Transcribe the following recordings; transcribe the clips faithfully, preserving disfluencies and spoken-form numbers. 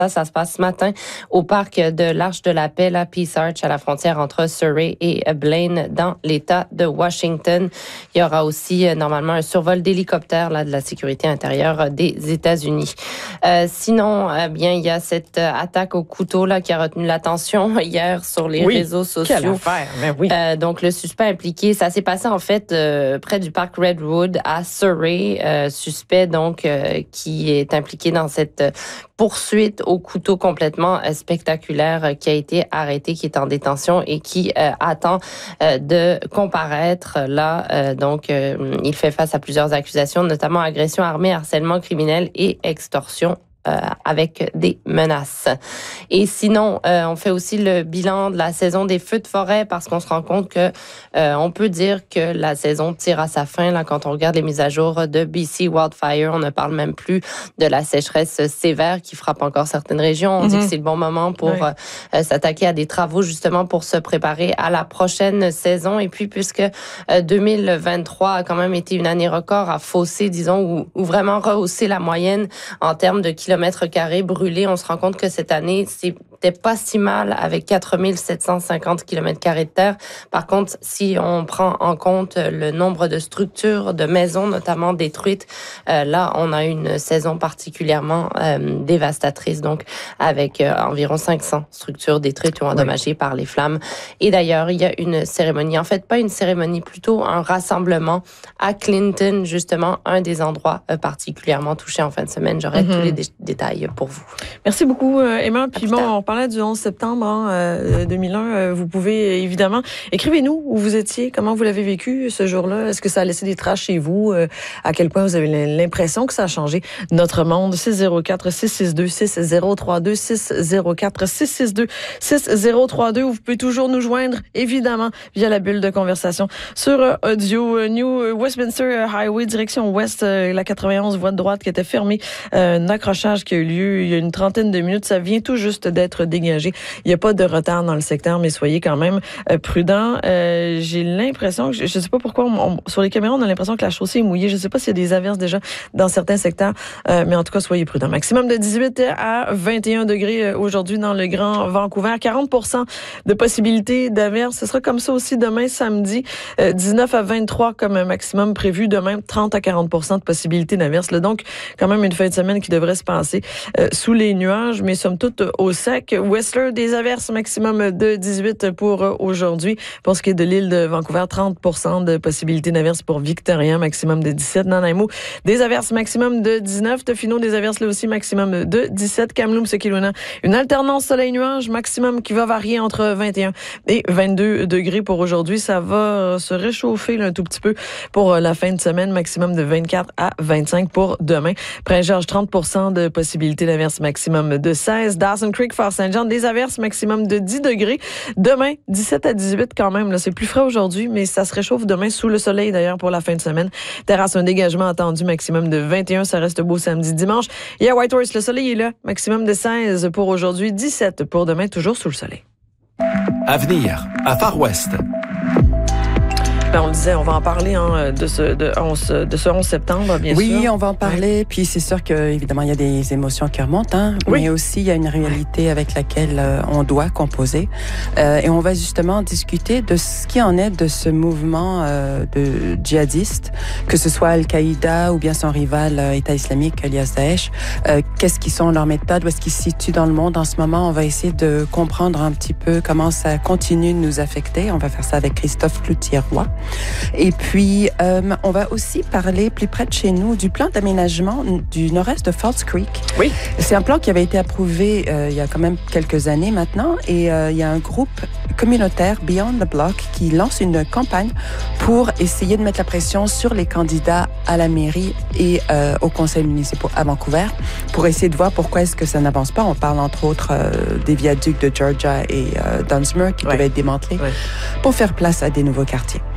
Ça, ça se passe ce matin au parc de l'Arche de la Paix, la Peace Arch, à la frontière entre Surrey et Blaine, dans l'État de Washington. Il y aura aussi, euh, normalement, un survol d'hélicoptère là, de la sécurité intérieure des États-Unis. Euh, sinon, eh bien, il y a cette euh, attaque au couteau là, qui a retenu l'attention hier sur les oui, réseaux sociaux. Quelle affaire, mais oui. Euh, donc, le suspect impliqué, ça s'est passé en fait euh, près du parc Redwood à Surrey. Euh, suspect, donc, euh, qui est impliqué dans cette euh, poursuite au couteau complètement euh, spectaculaire euh, qui a été arrêté, qui est en détention et qui euh, attend euh, de comparaître là. Euh, donc, euh, il fait face à plusieurs accusations, notamment agression armée, harcèlement criminel et extorsion. Euh, avec des menaces. Et sinon, euh, on fait aussi le bilan de la saison des feux de forêt parce qu'on se rend compte que euh, on peut dire que la saison tire à sa fin là quand on regarde les mises à jour de B C Wildfire. On ne parle même plus de la sécheresse sévère qui frappe encore certaines régions. On mm-hmm. dit que c'est le bon moment pour oui. euh, s'attaquer à des travaux justement pour se préparer à la prochaine saison. Et puis puisque euh, deux mille vingt-trois a quand même été une année record à fausser, disons, ou, ou vraiment rehausser la moyenne en termes de kilomètres kilomètres carrés brûlés, on se rend compte que cette année, c'était pas si mal avec quatre mille sept cent cinquante kilomètres carrés de terre. Par contre, si on prend en compte le nombre de structures, de maisons notamment détruites, euh, là, on a une saison particulièrement euh, dévastatrice, donc avec euh, environ cinq cents structures détruites ou endommagées oui. par les flammes. Et d'ailleurs, il y a une cérémonie, en fait, pas une cérémonie, plutôt un rassemblement à Clinton, justement, un des endroits euh, particulièrement touchés en fin de semaine. J'aurais mm-hmm. tous les dé- détails pour vous. Merci beaucoup, Emma. Puis bon, on parlait du onze septembre hein, euh, deux mille un. Euh, vous pouvez, évidemment, écrivez-nous où vous étiez, comment vous l'avez vécu ce jour-là. Est-ce que ça a laissé des traces chez vous? Euh, à quel point vous avez l'impression que ça a changé notre monde? six zéro quatre six six deux six zéro trois deux, six zéro quatre six six deux six zéro trois deux. Vous pouvez toujours nous joindre, évidemment, via la bulle de conversation sur euh, audio euh, New Westminster Highway, direction ouest, euh, la quatre-vingt-onze, voie de droite qui était fermée. Euh, un accrochage qui a eu lieu il y a une trentaine de minutes. Ça vient tout juste d'être dégagé. Il n'y a pas de retard dans le secteur, mais soyez quand même euh, prudents. Euh, j'ai l'impression, que, je ne sais pas pourquoi, on, on, sur les caméras, on a l'impression que la chaussée est mouillée. Je ne sais pas s'il y a des averses déjà dans certains secteurs, euh, mais en tout cas, soyez prudents. Maximum de dix-huit à vingt et un degrés aujourd'hui dans le Grand Vancouver. quarante pour cent de possibilité d'averses. Ce sera comme ça aussi demain, samedi. Euh, dix-neuf à vingt-trois comme maximum prévu. Demain, trente à quarante pour cent de possibilité d'averses. Donc, quand même une fin de semaine qui devrait se passer euh, sous les nuages, mais somme toute au sec. Whistler, des averses maximum de dix-huit pour euh, aujourd'hui. Pour ce qui est de l'île de Vancouver, trente pour cent de possibilité d'averses pour Victoria, maximum de dix-sept. Nanaimo, des averses maximum de dix-neuf. Tofino, des averses là aussi maximum de dix-sept. Kamloops, Kelowna, une alternance soleil-nuage maximum qui va varier entre vingt et un et vingt-deux degrés pour aujourd'hui. Ça va se réchauffer là, un tout petit peu pour la fin de semaine, maximum de vingt-quatre à vingt-cinq pour demain. Prince-Georges, trente pour cent de possibilité d'averses maximum de seize. Dawson Creek, Fort-Saint-Jean, des averses maximum de dix degrés. Demain, dix-sept à dix-huit quand même. Là, c'est plus frais aujourd'hui, mais ça se réchauffe demain sous le soleil d'ailleurs pour la fin de semaine. Terrasse, un dégagement attendu maximum de vingt et un. Ça reste beau samedi, dimanche. Il y a Whitehorse, le soleil est là. Maximum de seize pour aujourd'hui, dix-sept pour demain, toujours sous le soleil. Avenir, à Far West. Ben, on le disait, on va en parler hein, de, ce, de, onze, de ce onze septembre, bien oui, sûr. Oui, on va en parler. Oui. Puis c'est sûr qu'évidemment, il y a des émotions qui remontent, hein, oui. mais aussi il y a une réalité avec laquelle euh, on doit composer. Euh, et on va justement discuter de ce qui en est de ce mouvement euh, de djihadistes, que ce soit Al-Qaïda ou bien son rival euh, État islamique, alias Daesh. Euh, qu'est-ce qui sont leurs méthodes? Où est-ce qu'ils se situent dans le monde en ce moment? On va essayer de comprendre un petit peu comment ça continue de nous affecter. On va faire ça avec Christophe Cloutier-Roy. Et puis, euh, on va aussi parler plus près de chez nous du plan d'aménagement du nord-est de False Creek. Oui. C'est un plan qui avait été approuvé euh, il y a quand même quelques années maintenant. Et euh, il y a un groupe communautaire, Beyond the Block, qui lance une campagne pour essayer de mettre la pression sur les candidats à la mairie et euh, au conseil municipal à Vancouver pour essayer de voir pourquoi est-ce que ça n'avance pas. On parle entre autres euh, des viaducs de Georgia et euh, Dunsmuir qui ouais. devaient être démantelés ouais. pour faire place à des nouveaux quartiers.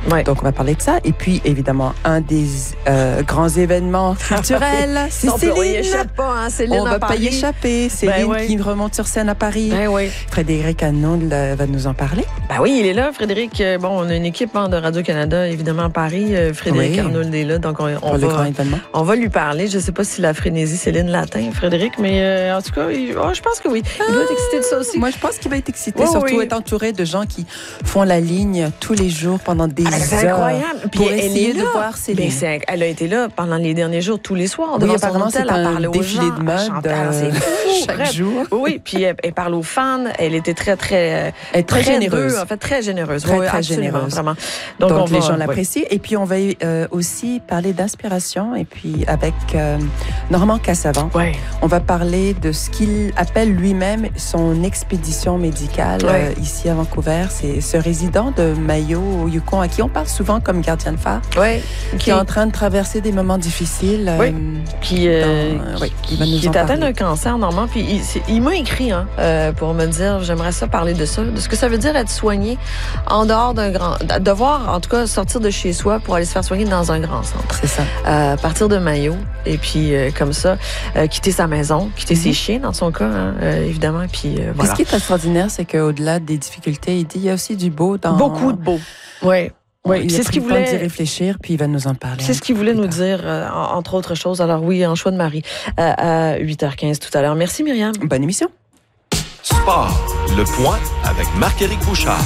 Ouais. Donc, on va parler de ça. Et puis, évidemment, un des euh, grands événements culturels, c'est non, Céline. On n'y échappe pas, hein, Céline On à va Paris. pas y échapper. Céline ben ouais. qui remonte sur scène à Paris. Ben oui. Frédéric Arnould va nous en parler. Ben oui, il est là, Frédéric. Bon, on a une équipe hein, de Radio-Canada, évidemment, à Paris. Frédéric oui. Arnould est là, donc on, on, Pour le grand va, événement. on va lui parler. Je ne sais pas si la frénésie Céline l'atteint, Frédéric, mais euh, en tout cas, il, oh, je pense que oui. Il doit être excité de ça aussi. Moi, je pense qu'il va être excité, oh, surtout oui. être entouré de gens qui font la ligne tous les jours pendant des ah, c'est heures. incroyable. Puis pour elle essayer est là. de voir Céline. Mais elle a été là pendant les derniers jours, tous les soirs. Oui, Devant apparemment, son hôtel, c'est elle un parlait aux défilé gens, de mode chantait, euh, c'est fou, chaque bref. jour. Oui, puis elle, elle parle aux fans. Elle était très, très, Elle est très, très généreuse. Deux, en fait, très généreuse. Très, oui, très absolument, généreuse. Vraiment. Donc, Donc on les va, gens l'apprécient. Oui. Et puis, on va euh, aussi parler d'inspiration. Et puis, avec euh, Normand Cassavant, ouais. on va parler de ce qu'il appelle lui-même son expédition médicale ouais. euh, ici à Vancouver. C'est ce résident de Mayo au Yukon à qui on parle souvent comme gardien de phare, ouais. qui, qui est en train de traverser des moments difficiles. Oui. Euh, qui, euh, dans, oui, qui, va nous qui en est atteint parler. d'un cancer, Normand. Puis il, il m'a écrit hein, euh, pour me dire, j'aimerais ça parler de ça, de ce que ça veut dire être soigné en dehors d'un grand... Devoir, en tout cas, sortir de chez soi pour aller se faire soigner dans un grand centre. C'est ça. Euh, partir de Mayo, et puis euh, comme ça, euh, quitter sa maison, quitter mm-hmm. ses chiens dans son cas, hein, euh, évidemment. Puis euh, voilà. Ce qui est extraordinaire, c'est qu'au-delà des difficultés, il dit il y a aussi du beau dans... Beaucoup de beau. Oui. Oui, c'est ce qu'il voulait voulait d'y réfléchir, puis il va nous en parler. C'est ce qu'il voulait nous dire, euh, entre autres choses. Alors oui, en choix de Marie, euh, à huit heures quinze tout à l'heure. Merci Myriam. Bonne émission. Sport, le point avec Marc-Éric Bouchard.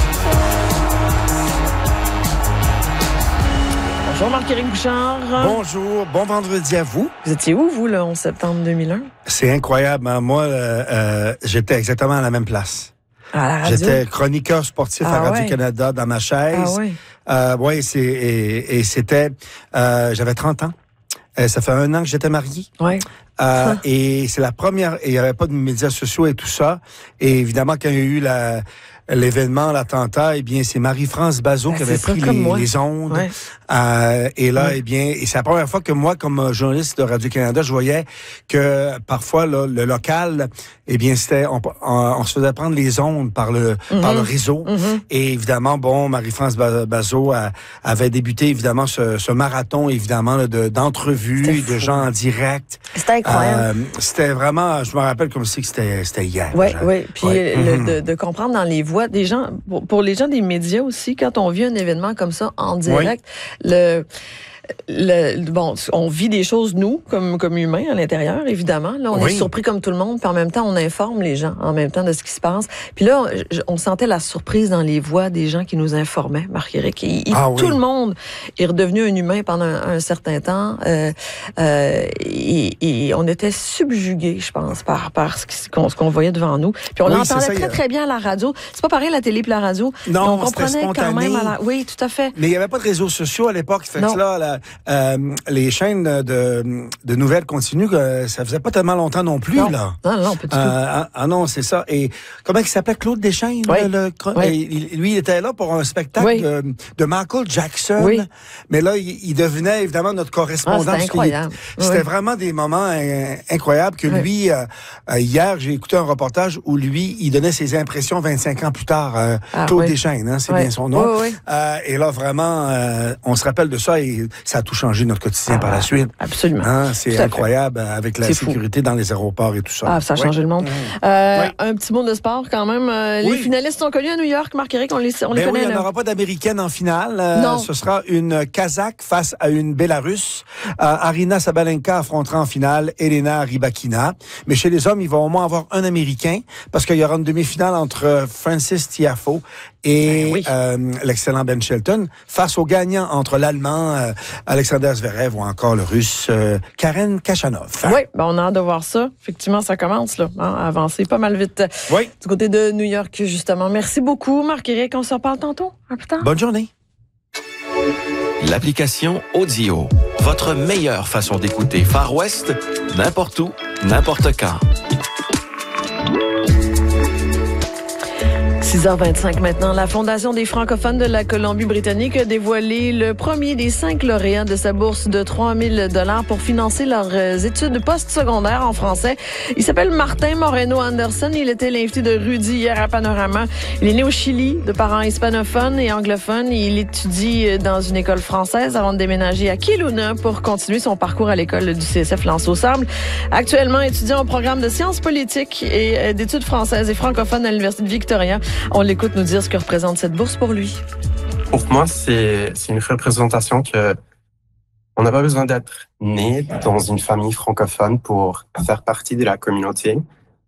Bonjour Marc-Éric Bouchard. Bonjour, bon vendredi à vous. Vous étiez où, vous, le onze septembre deux mille un? C'est incroyable. Hein? Moi, euh, euh, j'étais exactement à la même place. À la radio? J'étais chroniqueur sportif ah, à Radio-Canada ouais. dans ma chaise. Ah oui? Euh, oui, c'est, et, et c'était... Euh, j'avais trente ans. Euh, ça fait un an que j'étais marié. Oui. Euh, et c'est la première... Et il n'y avait pas de médias sociaux et tout ça. Et évidemment, quand il y a eu la... l'événement, l'attentat, eh bien, c'est Marie-France Bazot ben, qui avait pris les, les ondes. Ouais. Euh, et là, ouais. eh bien, et c'est la première fois que moi, comme journaliste de Radio-Canada, je voyais que parfois, là, le local, eh bien, c'était, on, on, on se faisait prendre les ondes par le, mm-hmm. par le réseau. Mm-hmm. Et évidemment, bon, Marie-France Bazot a, avait débuté, évidemment, ce, ce marathon, évidemment, là, de, d'entrevues, de gens en direct. C'était incroyable. Euh, c'était vraiment, je me rappelle comme si c'était, c'était hier. Oui, oui. Puis ouais. le, mm-hmm. de, de comprendre dans les voix des gens, pour, pour les gens des médias aussi, quand on vit un événement comme ça en direct, oui. le... Le, bon, on vit des choses, nous, comme, comme humains, à l'intérieur, évidemment. Là, on oui. est surpris comme tout le monde, puis en même temps, on informe les gens, en même temps, de ce qui se passe. Puis là, on, on sentait la surprise dans les voix des gens qui nous informaient, Marc-Éric. Ah, tout oui. le monde est redevenu un humain pendant un, un certain temps. Euh, euh, et, et on était subjugués, je pense, par, par ce qu'on, ce qu'on voyait devant nous. Puis on oui, l'entendait ça, très, a... très bien à la radio. C'est pas pareil, la télé puis la radio. Non, on comprenait quand même. À la... Oui, tout à fait. Mais il n'y avait pas de réseaux sociaux à l'époque. Fait que là, la, Euh, les chaînes de, de nouvelles continues, euh, ça faisait pas tellement longtemps non plus, non. là. Non, non, pas du tout. Euh, ah non, c'est ça. Et comment il s'appelait? Claude Deschaines? Oui. Le, le, oui. Et, lui, il était là pour un spectacle oui. de, de Michael Jackson. Oui. Mais là, il, il devenait évidemment notre correspondant. Ah, c'était incroyable. Il, c'était oui. vraiment des moments euh, incroyables que oui. lui, euh, hier, j'ai écouté un reportage où lui, il donnait ses impressions vingt-cinq ans plus tard. Euh, ah, Claude oui. Deschaines, hein, c'est oui. bien son nom. Oui, oui. Euh, et là, vraiment, euh, on se rappelle de ça et ça a tout changé notre quotidien ah, par la suite. Absolument. Hein, c'est incroyable avec la sécurité fou. Dans les aéroports et tout ça. Ah, ça a oui. changé le monde. Mmh. Euh, oui. Un petit mot de sport quand même. Euh, oui. Les finalistes sont connus à New York, Marc-Éric, on les, on les ben connaît. Oui, il n'y en aura pas d'américaine en finale. Euh, non. Ce sera une Kazakh face à une Bélarusse. Euh, Arina Sabalenka affrontera en finale Elena Rybakina. Mais chez les hommes, il va au moins avoir un Américain parce qu'il y aura une demi-finale entre Francis Tiafoe et ben oui. euh, l'excellent Ben Shelton face au gagnant entre l'Allemand euh, Alexander Zverev ou encore le Russe euh, Karen Khachanov. Oui, ben on a hâte de voir ça. Effectivement, ça commence là, hein, à avancer pas mal vite. Oui. Du côté de New York, justement. Merci beaucoup, Marc-Éric. On se reparle tantôt. À plus tard. Bonne journée. L'application Audio, votre meilleure façon d'écouter Far West, n'importe où, n'importe quand. six heures vingt-cinq maintenant. La Fondation des francophones de la Colombie-Britannique a dévoilé le premier des cinq lauréats de sa bourse de trois mille dollars pour financer leurs études postsecondaires en français. Il s'appelle Martin Moreno-Anderson. Il était l'invité de Rudy hier à Panorama. Il est né au Chili, de parents hispanophones et anglophones. Il étudie dans une école française avant de déménager à Kelowna pour continuer son parcours à l'école du C S F Lens-aux-Sables. Actuellement étudiant au programme de sciences politiques et d'études françaises et francophones à l'Université de Victoria. On l'écoute nous dire ce que représente cette bourse pour lui. Pour moi, c'est, c'est une représentation que on n'a pas besoin d'être né dans une famille francophone pour faire partie de la communauté.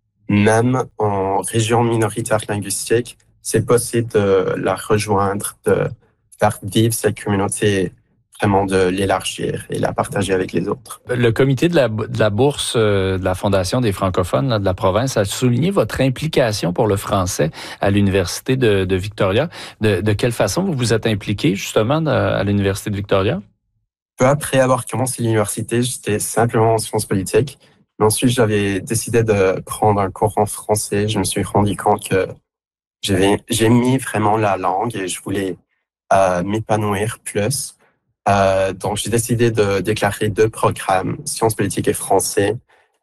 Même en région minoritaire linguistique, c'est possible de la rejoindre, de faire vivre cette communauté, vraiment de l'élargir et la partager avec les autres. Le comité de la, de la bourse de la Fondation des francophones là, de la province a souligné votre implication pour le français à l'Université de, de Victoria. De, de quelle façon vous vous êtes impliqué justement de, à l'Université de Victoria? Peu après avoir commencé l'université, j'étais simplement en sciences politiques. Mais ensuite, j'avais décidé de prendre un cours en français. Je me suis rendu compte que j'avais, j'aimais vraiment la langue et je voulais euh, m'épanouir plus. Euh, donc, j'ai décidé de déclarer deux programmes, sciences politiques et français.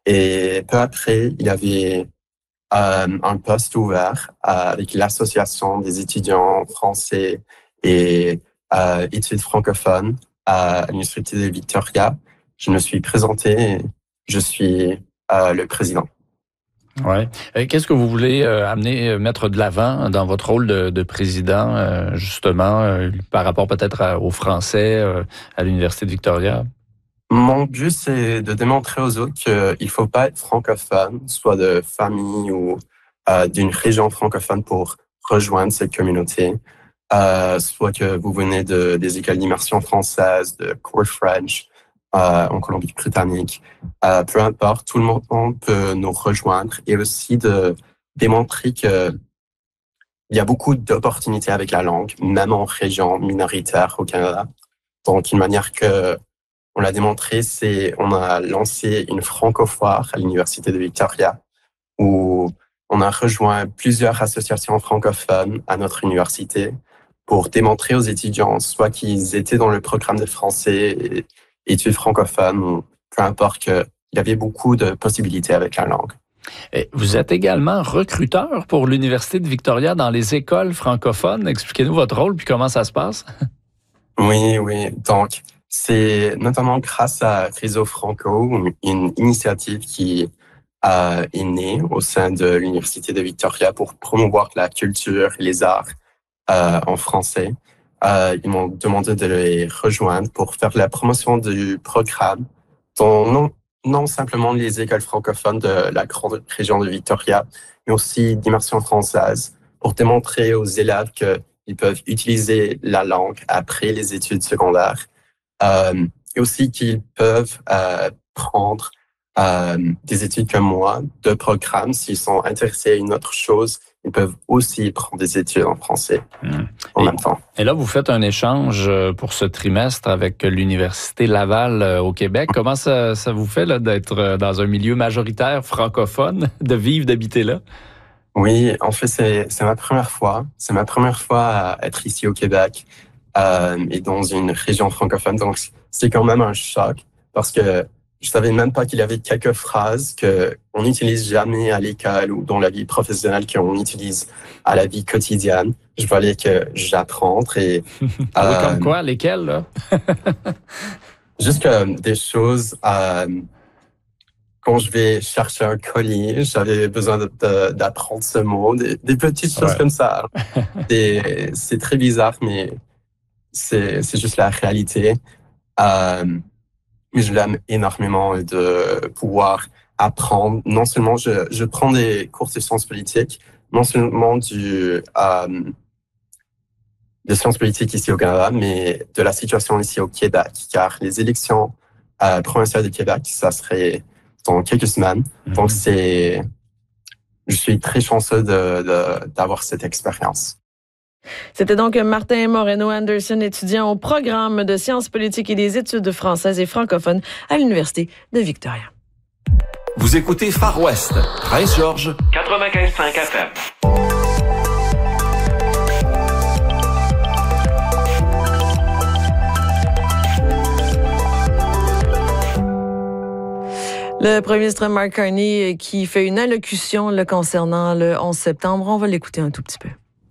Et peu après, il y avait euh, un poste ouvert euh, avec l'association des étudiants français et euh, études francophones à l'Université de Victoria. Je me suis présenté et je suis euh, le président. Ouais. Qu'est-ce que vous voulez euh, amener, mettre de l'avant dans votre rôle de, de président, euh, justement, euh, par rapport peut-être à, aux Français euh, à l'Université de Victoria? Mon but, c'est de démontrer aux autres qu'il ne faut pas être francophone, soit de famille ou euh, d'une région francophone pour rejoindre cette communauté. Euh, soit que vous venez de, des écoles d'immersion française, de Cours French, euh, en Colombie-Britannique. Euh, peu importe, tout le monde peut nous rejoindre et aussi de démontrer que il y a beaucoup d'opportunités avec la langue, même en région minoritaire au Canada. Donc, une manière que on l'a démontré, c'est on a lancé une francofoire à l'Université de Victoria où on a rejoint plusieurs associations francophones à notre université pour démontrer aux étudiants soit qu'ils étaient dans le programme de français et études francophones ou peu importe qu'il y avait beaucoup de possibilités avec la langue. Et vous êtes également recruteur pour l'Université de Victoria dans les écoles francophones. Expliquez-nous votre rôle puis comment ça se passe. Oui, oui. Donc, c'est notamment grâce à Réseau Franco, une initiative qui euh, est née au sein de l'Université de Victoria pour promouvoir la culture et les arts euh, en français. Euh, ils m'ont demandé de les rejoindre pour faire la promotion du programme dont non, non simplement les écoles francophones de la grande région de Victoria, mais aussi d'immersion française pour démontrer aux élèves qu'ils peuvent utiliser la langue après les études secondaires euh, et aussi qu'ils peuvent euh, prendre euh, des études comme moi, de programmes, s'ils sont intéressés à une autre chose. Ils peuvent aussi prendre des études en français mmh. en et, même temps. Et là, vous faites un échange pour ce trimestre avec l'Université Laval au Québec. Comment ça, ça vous fait là, d'être dans un milieu majoritaire francophone, de vivre, d'habiter là? Oui, en fait, c'est, c'est ma première fois. C'est ma première fois à être ici au Québec euh, et dans une région francophone. Donc, c'est quand même un choc parce que je savais même pas qu'il y avait quelques phrases que on n'utilise jamais à l'école ou dans la vie professionnelle qu'on utilise à la vie quotidienne. Je voulais que j'apprenne et ah oui, euh, comme quoi, lesquelles là? Juste que des choses. Euh, quand je vais chercher un colis, j'avais besoin de, de, d'apprendre ce mot, des, des petites choses ouais. comme ça. Et c'est très bizarre, mais c'est c'est juste la réalité. Euh, Mais je l'aime énormément de pouvoir apprendre. Non seulement je, je prends des cours de sciences politiques, non seulement du, euh, de sciences politiques ici au Canada, mais de la situation ici au Québec, car les élections euh, provinciales du Québec, ça serait dans quelques semaines. Mm-hmm. Donc c'est, je suis très chanceux de, de, d'avoir cette expérience. C'était donc Martin Moreno-Anderson, étudiant au programme de sciences politiques et des études françaises et francophones à l'Université de Victoria. Vous écoutez Far West, Prince George, quatre-vingt-quinze virgule cinq F M. Le premier ministre Mark Carney qui fait une allocution le concernant le onze septembre. On va l'écouter un tout petit peu.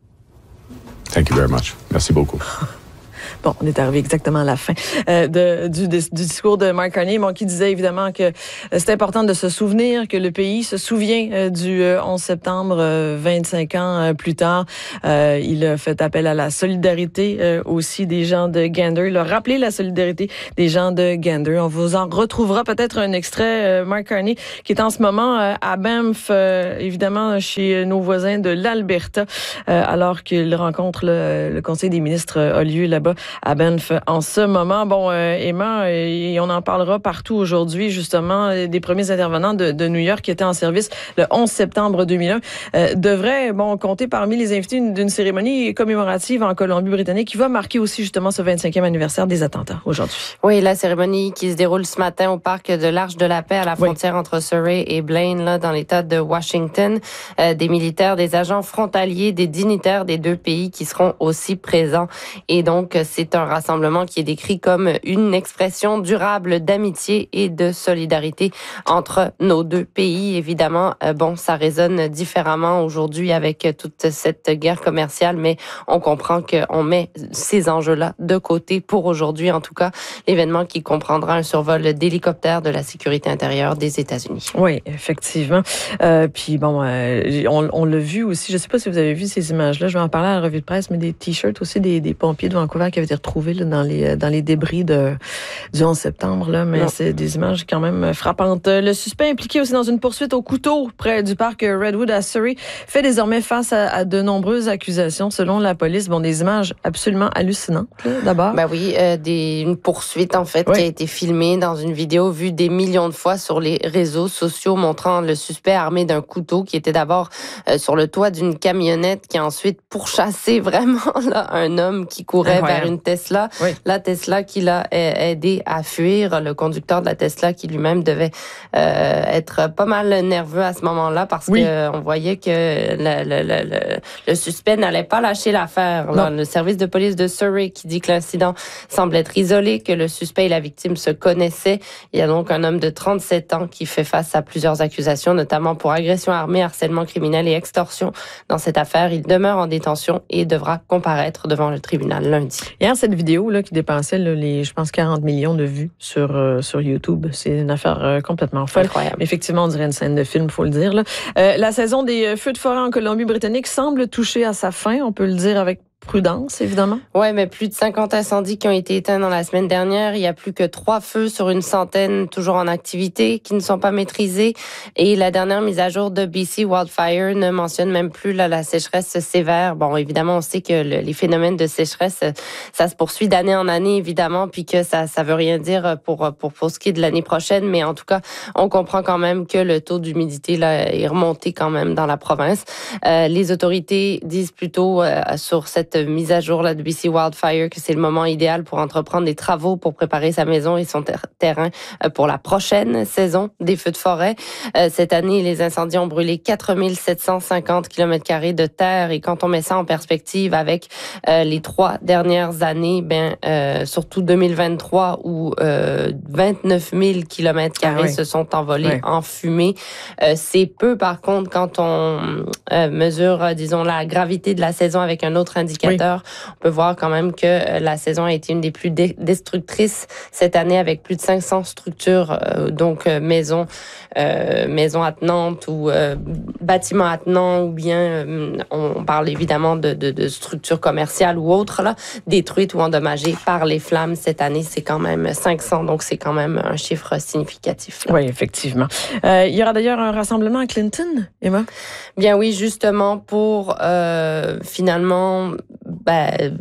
Thank you very much. Merci beaucoup. Bon, on est arrivé exactement à la fin euh, de, du, du discours de Mark Carney, bon, qui disait évidemment que euh, c'est important de se souvenir que le pays se souvient euh, du euh, onze septembre, euh, vingt-cinq ans euh, plus tard. Euh, il a fait appel à la solidarité euh, aussi des gens de Gander. Il a rappelé la solidarité des gens de Gander. On vous en retrouvera peut-être un extrait, euh, Mark Carney, qui est en ce moment euh, à Banff, euh, évidemment chez nos voisins de l'Alberta, euh, alors qu'il rencontre le, le Conseil des ministres euh, a lieu là-bas à Banff en ce moment. Bon, euh, Emma, euh, et on en parlera partout aujourd'hui, justement, euh, des premiers intervenants de, de New York qui étaient en service le onze septembre deux mille un, euh, devraient, bon, compter parmi les invités d'une cérémonie commémorative en Colombie-Britannique qui va marquer aussi, justement, ce vingt-cinquième anniversaire des attentats aujourd'hui. Oui, la cérémonie qui se déroule ce matin au parc de l'Arche de la Paix à la frontière oui. entre Surrey et Blaine, là, dans l'État de Washington. Euh, des militaires, des agents frontaliers, des dignitaires des deux pays qui seront aussi présents. Et donc, c'est un rassemblement qui est décrit comme une expression durable d'amitié et de solidarité entre nos deux pays. Évidemment, euh, bon, ça résonne différemment aujourd'hui avec toute cette guerre commerciale, mais on comprend qu'on met ces enjeux-là de côté pour aujourd'hui. En tout cas, l'événement qui comprendra un survol d'hélicoptères de la sécurité intérieure des États-Unis. Oui, effectivement. Euh, puis bon, euh, on, on l'a vu aussi. Je ne sais pas si vous avez vu ces images-là. Je vais en parler à la revue de presse, mais des t-shirts aussi des, des pompiers de Vancouver qui avaient été retrouvés là, dans les dans les débris de du onze septembre. Là, mais non. C'est des images quand même frappantes. Le suspect impliqué aussi dans une poursuite au couteau près du parc Redwood à Surrey fait désormais face à, à de nombreuses accusations selon la police. Bon, des images absolument hallucinantes. Là, d'abord. Ben oui, euh, des une poursuite en fait oui. qui a été filmée dans une vidéo vue des millions de fois sur les réseaux sociaux montrant le suspect armé d'un couteau qui était d'abord euh, sur le toit d'une camionnette qui a ensuite pourchassé vraiment là, un homme qui courait Incroyable. vers une Tesla. Oui. La Tesla qui l'a aidé à fuir, le conducteur de la Tesla qui lui-même devait euh, être pas mal nerveux à ce moment-là parce oui. qu'on voyait que le, le, le, le suspect n'allait pas lâcher l'affaire. Là, le service de police de Surrey qui dit que l'incident semble être isolé, que le suspect et la victime se connaissaient. Il y a donc un homme de trente-sept ans qui fait face à plusieurs accusations, notamment pour agression armée, harcèlement criminel et extorsion. Dans cette affaire, il demeure en détention et devra comparaître devant le tribunal lundi. Hier, cette vidéo là qui dépensait là, les, je pense, quarante millions de vues sur euh, sur YouTube, c'est une affaire euh, complètement folle. Incroyable. Effectivement, on dirait une scène de film, faut le dire. Là. Euh, la saison des feux de forêt en Colombie-Britannique semble toucher à sa fin, on peut le dire avec prudence, évidemment. Oui, mais plus de cinquante incendies qui ont été éteints dans la semaine dernière. Il y a plus que trois feux sur une centaine toujours en activité qui ne sont pas maîtrisés. Et la dernière mise à jour de B C Wildfire ne mentionne même plus là, la sécheresse sévère. Bon, évidemment, on sait que le, les phénomènes de sécheresse, ça se poursuit d'année en année, évidemment, puis que ça ça veut rien dire pour, pour, pour ce qui est de l'année prochaine. Mais en tout cas, on comprend quand même que le taux d'humidité là est remonté quand même dans la province. Euh, les autorités disent plutôt euh, sur cette mise à jour là, de B C Wildfire que c'est le moment idéal pour entreprendre des travaux pour préparer sa maison et son ter- terrain pour la prochaine saison des feux de forêt. Euh, cette année, les incendies ont brûlé quatre mille sept cent cinquante kilomètres carrés de terre et quand on met ça en perspective avec euh, les trois dernières années, ben euh, surtout deux mille vingt-trois où euh, vingt-neuf mille kilomètres carrés ah oui. se sont envolés oui. en fumée. Euh, c'est peu par contre quand on euh, mesure, euh, disons, la gravité de la saison avec un autre indicateur. Oui. On peut voir quand même que la saison a été une des plus destructrices cette année avec plus de cinq cents structures, euh, donc euh, maisons, euh, maisons attenantes ou euh, bâtiments attenants ou bien euh, on parle évidemment de, de, de structures commerciales ou autres là, détruites ou endommagées par les flammes cette année. C'est quand même cinq cents, donc c'est quand même un chiffre significatif. Là. Oui, effectivement. Euh, il y aura d'ailleurs un rassemblement à Clinton, Emma? Bien oui, justement pour euh, finalement ben,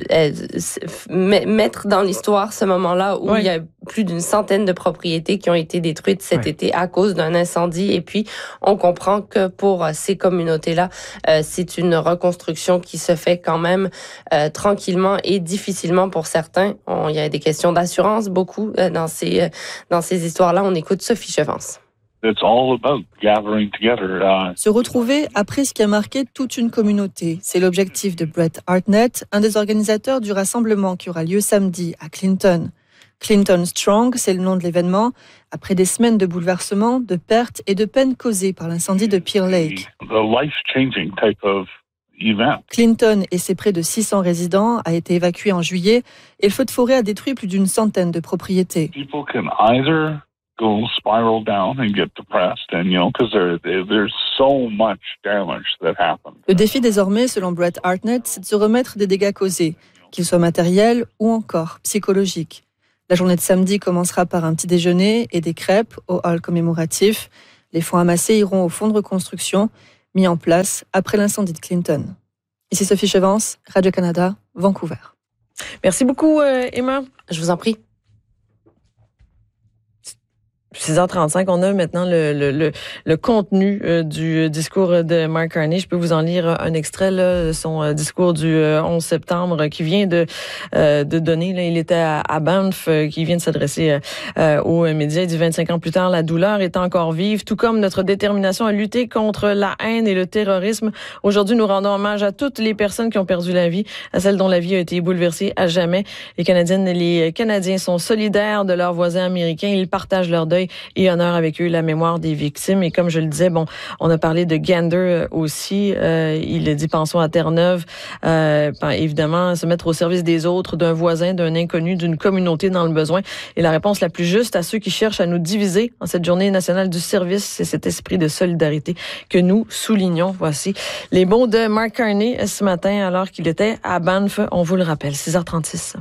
mettre dans l'histoire ce moment-là où oui. il y a plus d'une centaine de propriétés qui ont été détruites cet oui. été à cause d'un incendie. Et puis, on comprend que pour ces communautés-là, euh, c'est une reconstruction qui se fait quand même euh, tranquillement et difficilement pour certains. On, il y a des questions d'assurance beaucoup euh, dans ces, euh, dans ces histoires-là. On écoute Sophie Chevance. It's all about gathering together. Uh... Se retrouver après ce qui a marqué toute une communauté. C'est l'objectif de Brett Hartnett, un des organisateurs du rassemblement qui aura lieu samedi à Clinton. Clinton Strong, c'est le nom de l'événement, après des semaines de bouleversements, de pertes et de peines causées par l'incendie de Peel Lake. Clinton et ses près de six cents résidents a été évacué en juillet et le feu de forêt a détruit plus d'une centaine de propriétés. Go spiral down and get depressed, and you know, because there, there's so much damage that happens. Le défi désormais, selon Brett Hartnett, c'est de se remettre des dégâts causés, qu'ils soient matériels ou encore psychologiques. La journée de samedi commencera par un petit déjeuner et des crêpes au hall commémoratif. Les fonds amassés iront au fonds de reconstruction mis en place après l'incendie de Clinton. Ici Sophie Chevance, Radio-Canada, Vancouver. Merci beaucoup, euh, Emma. Je vous en prie. six heures trente-cinq, on a maintenant le, le, le, le contenu euh, du discours de Mark Carney. Je peux vous en lire un extrait, là, son euh, discours du euh, onze septembre euh, qui vient de, euh, de donner. Là, il était à, à Banff, euh, qui vient de s'adresser euh, aux médias. Il dit vingt-cinq ans plus tard, la douleur est encore vive, tout comme notre détermination à lutter contre la haine et le terrorisme. Aujourd'hui, nous rendons hommage à toutes les personnes qui ont perdu la vie, à celles dont la vie a été bouleversée à jamais. Les Canadiennes et les Canadiens sont solidaires de leurs voisins américains. Ils partagent leur deuil et honore avec eux la mémoire des victimes. Et comme je le disais, bon, on a parlé de Gander aussi. Euh, il a dit pensons à Terre-Neuve. Euh, ben, évidemment, se mettre au service des autres, d'un voisin, d'un inconnu, d'une communauté dans le besoin. Et la réponse la plus juste à ceux qui cherchent à nous diviser en cette journée nationale du service, c'est cet esprit de solidarité que nous soulignons. Voici les mots de Mark Carney ce matin alors qu'il était à Banff. On vous le rappelle, six heures trente-six.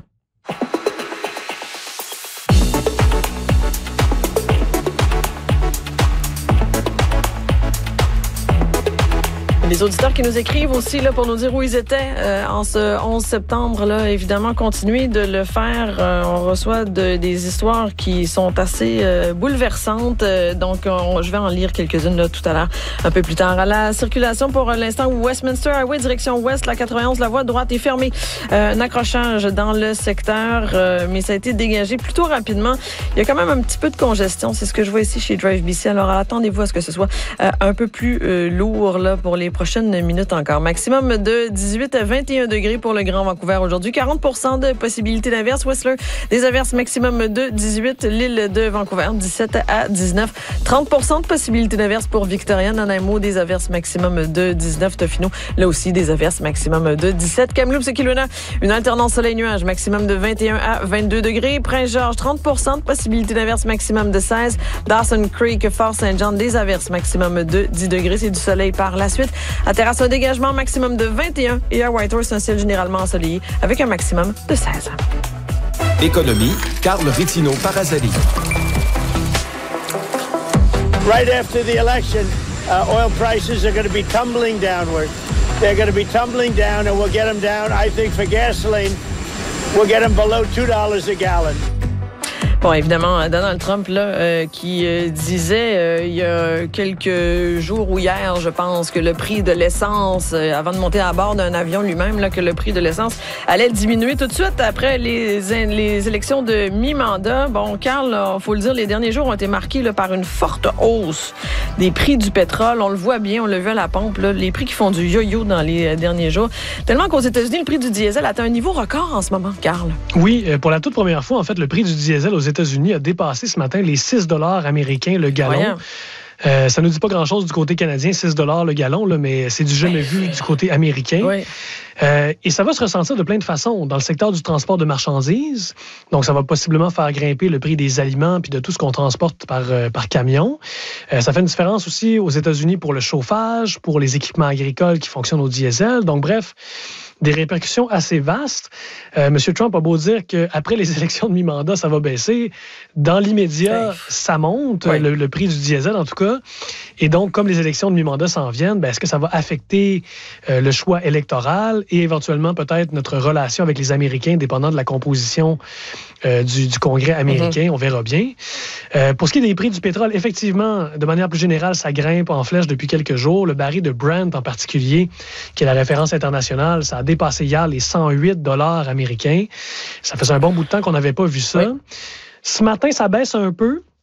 Les auditeurs qui nous écrivent aussi là pour nous dire où ils étaient euh, en ce onze septembre, là, évidemment, continuez de le faire. Euh, on reçoit de, des histoires qui sont assez euh, bouleversantes. Euh, donc, on, je vais en lire quelques-unes là, tout à l'heure, un peu plus tard. À la circulation pour l'instant, Westminster Highway, direction ouest, la quatre-vingt-onze, la voie droite est fermée. Euh, un accrochage dans le secteur, euh, mais ça a été dégagé plutôt rapidement. Il y a quand même un petit peu de congestion. C'est ce que je vois ici chez Drive B C. Alors, attendez-vous à ce que ce soit euh, un peu plus euh, lourd là pour les prochaines minutes encore. Maximum de dix-huit à vingt et un degrés pour le Grand Vancouver aujourd'hui. quarante pour cent de possibilité d'averse. Whistler, des averses maximum de dix-huit. L'île de Vancouver, dix-sept à dix-neuf. trente pour cent de possibilité d'averse pour Victoria. Nanaimo, des averses maximum de dix-neuf. Tofino, là aussi, des averses maximum de dix-sept. Kamloops et Kelowna, une alternance soleil-nuage maximum de vingt et un à vingt-deux degrés. Prince-Georges, trente pour cent de possibilité d'averse maximum de seize. Dawson Creek, Fort-Saint-Jean, des averses maximum de dix degrés. C'est du soleil par la suite. À Terrasse, un dégagement maximum de vingt et un et à Whitehorse, un ciel généralement ensoleillé avec un maximum de seize. Économie, Carl Rizzino Parazali. Right after the election, uh, oil prices are going to be tumbling downward. They're going to be tumbling down and we'll get them down. I think for gasoline, we'll get them below two dollars a gallon. Bon, évidemment, Donald Trump, là, euh, qui euh, disait euh, il y a quelques jours ou hier, je pense, que le prix de l'essence, euh, avant de monter à bord d'un avion lui-même, là, que le prix de l'essence allait diminuer tout de suite après les, les élections de mi-mandat. Bon, Carl, il faut le dire, les derniers jours ont été marqués là, par une forte hausse des prix du pétrole. On le voit bien, on l'a vu à la pompe, là, les prix qui font du yo-yo dans les derniers jours. Tellement qu'aux États-Unis, le prix du diesel atteint un niveau record en ce moment, Carl. Oui, pour la toute première fois, en fait, le prix du diesel aux États-Unis a dépassé ce matin les six dollars américains le gallon. Euh, ça ne nous dit pas grand-chose du côté canadien, six dollars le gallon, là, mais c'est du jamais vu du côté américain. Oui. Euh, et ça va se ressentir de plein de façons. Dans le secteur du transport de marchandises, donc ça va possiblement faire grimper le prix des aliments puis de tout ce qu'on transporte par, euh, par camion. Euh, ça fait une différence aussi aux États-Unis pour le chauffage, pour les équipements agricoles qui fonctionnent au diesel. Donc bref, des répercussions assez vastes. Euh, M. Trump a beau dire qu'après les élections de mi-mandat, ça va baisser. Dans l'immédiat, ouais. ça monte, ouais. le, le prix du diesel en tout cas. Et donc, comme les élections de mi-mandat s'en viennent, ben, est-ce que ça va affecter euh, le choix électoral et éventuellement peut-être notre relation avec les Américains, dépendant de la composition euh, du, du Congrès américain? Mm-hmm. On verra bien. Euh, pour ce qui est des prix du pétrole, effectivement, de manière plus générale, ça grimpe en flèche depuis quelques jours. Le baril de Brent en particulier, qui est la référence internationale, ça a dépassé hier les cent huit dollars américains. Ça faisait un bon bout de temps qu'on n'avait pas vu ça. Oui. Ce matin, ça baisse un peu.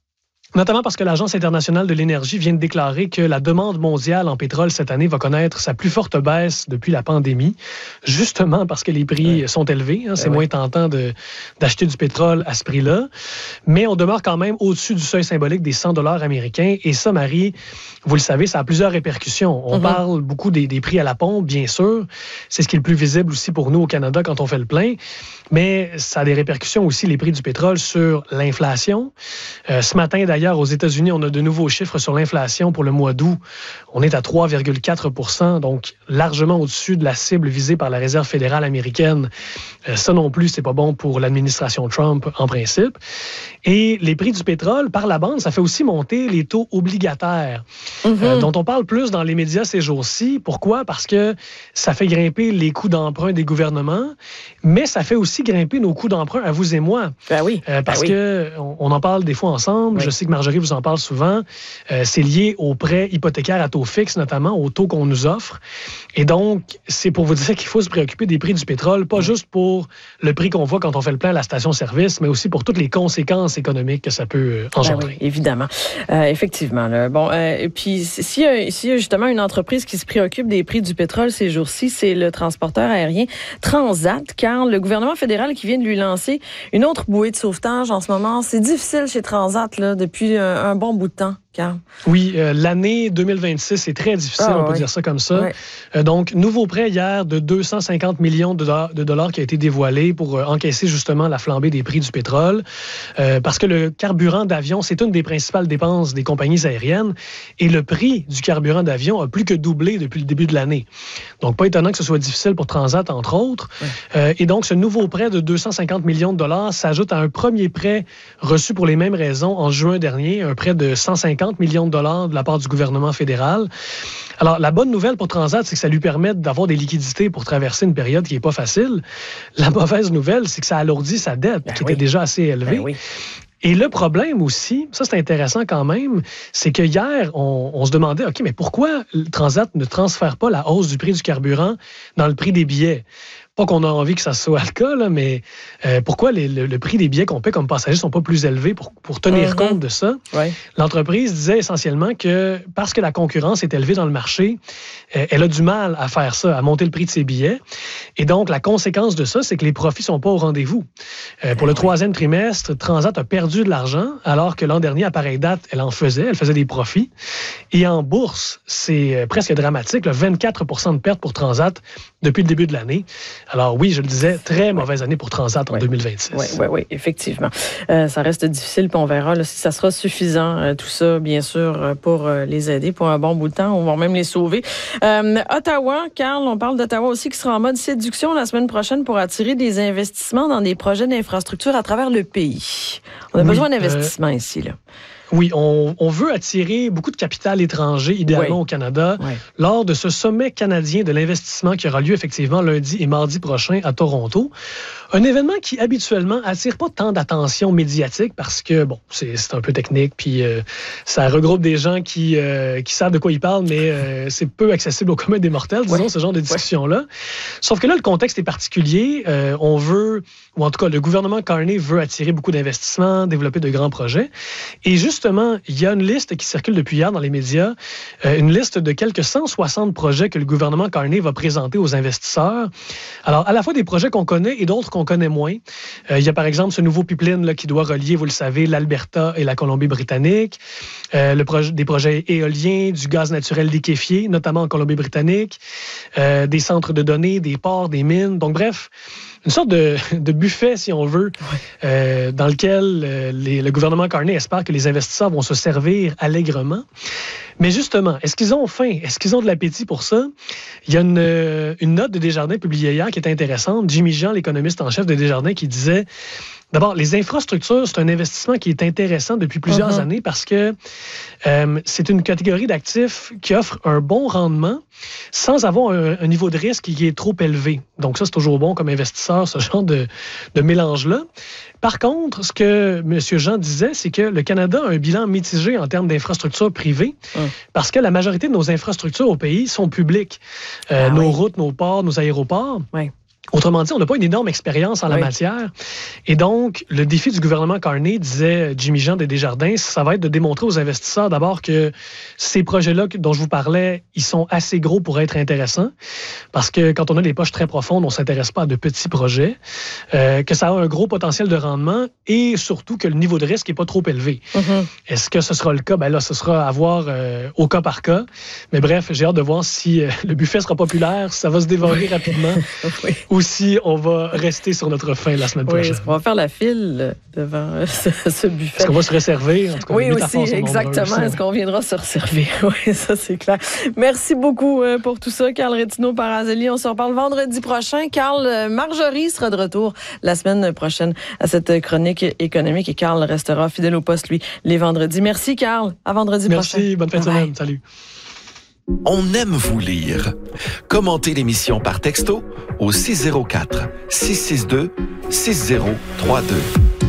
Notamment parce que l'Agence internationale de l'énergie vient de déclarer que la demande mondiale en pétrole cette année va connaître sa plus forte baisse depuis la pandémie, justement parce que les prix ouais. sont élevés. Hein, c'est ouais. moins tentant de, d'acheter du pétrole à ce prix-là. Mais on demeure quand même au-dessus du seuil symbolique des cent dollars américains. Et ça, Marie, vous le savez, ça a plusieurs répercussions. On mm-hmm. parle beaucoup des, des prix à la pompe, bien sûr. C'est ce qui est le plus visible aussi pour nous au Canada quand on fait le plein. Mais ça a des répercussions aussi, les prix du pétrole, sur l'inflation. Euh, ce matin, d'ailleurs, D'ailleurs, aux États-Unis, on a de nouveaux chiffres sur l'inflation pour le mois d'août. On est à trois virgule quatre pour cent, donc largement au-dessus de la cible visée par la Réserve fédérale américaine. Euh, ça non plus, c'est pas bon pour l'administration Trump en principe. Et les prix du pétrole, par la bande, ça fait aussi monter les taux obligataires, mm-hmm. euh, dont on parle plus dans les médias ces jours-ci. Pourquoi? Parce que ça fait grimper les coûts d'emprunt des gouvernements, mais ça fait aussi grimper nos coûts d'emprunt à vous et moi. Ben oui. Euh, parce ben oui. que on, on en parle des fois ensemble. Oui. Je sais que Marjorie vous en parle souvent. Euh, c'est lié aux prêts hypothécaires à taux fixe, notamment aux taux qu'on nous offre. Et donc, c'est pour vous dire qu'il faut se préoccuper des prix du pétrole, pas oui. juste pour le prix qu'on voit quand on fait le plein à la station-service, mais aussi pour toutes les conséquences économiques que ça peut engendrer. Ben oui, évidemment. Euh, effectivement. Là. Bon, euh, et puis, s'il y, a, s'il y a justement une entreprise qui se préoccupe des prix du pétrole ces jours-ci, c'est le transporteur aérien Transat, car le gouvernement fédéral qui vient de lui lancer une autre bouée de sauvetage en ce moment, c'est difficile chez Transat là, depuis un, un bon bout de temps. Car... Oui, euh, l'année deux mille vingt-six est très difficile, ah, on peut oui. dire ça comme ça. Oui. Euh, donc, nouveau prêt hier de deux cent cinquante millions de dollars, de dollars qui a été dévoilé pour euh, encaisser justement la flambée des prix du pétrole. Euh, parce que le carburant d'avion, c'est une des principales dépenses des compagnies aériennes et le prix du carburant d'avion a plus que doublé depuis le début de l'année. Donc, pas étonnant que ce soit difficile pour Transat, entre autres. Oui. Euh, et donc, ce nouveau prêt de deux cent cinquante millions de dollars s'ajoute à un premier prêt reçu pour les mêmes raisons en juin dernier, un prêt de cent cinquante millions de dollars de la part du gouvernement fédéral. Alors, la bonne nouvelle pour Transat, c'est que ça lui permet d'avoir des liquidités pour traverser une période qui n'est pas facile. La mauvaise nouvelle, c'est que ça alourdit sa dette, ben qui oui. était déjà assez élevée. Ben oui. Et le problème aussi, ça c'est intéressant quand même, c'est que hier, on, on se demandait, OK, mais pourquoi Transat ne transfère pas la hausse du prix du carburant dans le prix des billets? Pas qu'on a envie que ça soit le cas, là, mais euh, pourquoi les, le, le prix des billets qu'on paie comme passager ne sont pas plus élevés pour, pour tenir mm-hmm. compte de ça? Ouais. L'entreprise disait essentiellement que parce que la concurrence est élevée dans le marché, euh, elle a du mal à faire ça, à monter le prix de ses billets. Et donc, la conséquence de ça, c'est que les profits ne sont pas au rendez-vous. Euh, pour le troisième trimestre, Transat a perdu de l'argent, alors que l'an dernier, à pareille date, elle en faisait, elle faisait des profits. Et en bourse, c'est presque dramatique, là, vingt-quatre pour cent de pertes pour Transat depuis le début de l'année. Alors oui, je le disais, très mauvaise année pour Transat en oui. deux mille vingt-six. Oui, oui, oui, effectivement. Euh, ça reste difficile, puis on verra là, si ça sera suffisant, euh, tout ça, bien sûr, pour euh, les aider pour un bon bout de temps. On va même les sauver. Euh, Ottawa, Carl, on parle d'Ottawa aussi, qui sera en mode séduction la semaine prochaine pour attirer des investissements dans des projets d'infrastructure à travers le pays. On a oui, besoin d'investissements euh... ici, là. Oui, on, on veut attirer beaucoup de capital étranger, idéalement oui. au Canada, oui. lors de ce sommet canadien de l'investissement qui aura lieu effectivement lundi et mardi prochain à Toronto. Un événement qui habituellement attire pas tant d'attention médiatique parce que, bon, c'est, c'est un peu technique, puis euh, ça regroupe des gens qui, euh, qui savent de quoi ils parlent, mais euh, c'est peu accessible au commun des mortels, disons, oui. ce genre de discussion-là. Oui. Sauf que là, le contexte est particulier. Euh, on veut, ou en tout cas, le gouvernement Carney veut attirer beaucoup d'investissements, développer de grands projets. Et juste Justement, il y a une liste qui circule depuis hier dans les médias, euh, une liste de quelques cent soixante projets que le gouvernement Carney va présenter aux investisseurs. Alors, à la fois des projets qu'on connaît et d'autres qu'on connaît moins. Euh, il y a par exemple ce nouveau pipeline là, qui doit relier, vous le savez, l'Alberta et la Colombie-Britannique, euh, le projet, des projets éoliens, du gaz naturel liquéfié, notamment en Colombie-Britannique, euh, des centres de données, des ports, des mines. Donc, bref, une sorte de, de buffet, si on veut, euh, dans lequel euh, les, le gouvernement Carney espère que les investisseurs vont se servir allègrement. Mais justement, est-ce qu'ils ont faim? Est-ce qu'ils ont de l'appétit pour ça? Il y a une, une note de Desjardins publiée hier qui est intéressante. Jimmy Jean, l'économiste en chef de Desjardins, qui disait... D'abord, les infrastructures, c'est un investissement qui est intéressant depuis plusieurs uh-huh. années parce que euh, c'est une catégorie d'actifs qui offre un bon rendement sans avoir un, un niveau de risque qui est trop élevé. Donc ça, c'est toujours bon comme investisseur, ce genre de, de mélange-là. Par contre, ce que M. Jean disait, c'est que le Canada a un bilan mitigé en termes d'infrastructures privées hum. parce que la majorité de nos infrastructures au pays sont publiques. Euh, ah, nos oui. routes, nos ports, nos aéroports. Oui. Autrement dit, on n'a pas une énorme expérience en la oui. matière. Et donc, le défi du gouvernement Carney, disait Jimmy Jean des Desjardins, ça va être de démontrer aux investisseurs d'abord que ces projets-là dont je vous parlais, ils sont assez gros pour être intéressants. Parce que quand on a des poches très profondes, on ne s'intéresse pas à de petits projets. Euh, que ça a un gros potentiel de rendement et surtout que le niveau de risque n'est pas trop élevé. Mm-hmm. Est-ce que ce sera le cas? Ben là, ce sera à voir euh, au cas par cas. Mais bref, j'ai hâte de voir si euh, le buffet sera populaire, si ça va se dévorer rapidement. Oui. Ou si on va rester sur notre faim la semaine prochaine. Oui, est-ce qu'on va faire la file devant ce, ce buffet? Est-ce qu'on va se resservir? En tout cas, oui, aussi, exactement. Est-ce qu'on viendra se resservir? Oui, ça, c'est clair. Merci beaucoup pour tout ça, Carl Rétinaud-Parazeli. On se reparle vendredi prochain. Carl, Marjorie sera de retour la semaine prochaine à cette chronique économique et Carl restera fidèle au poste, lui, les vendredis. Merci, Carl. À vendredi Merci, prochain. Merci, bonne fin de semaine. Salut. On aime vous lire. Commentez l'émission par texto au six zéro quatre, six six deux, six zéro trois deux.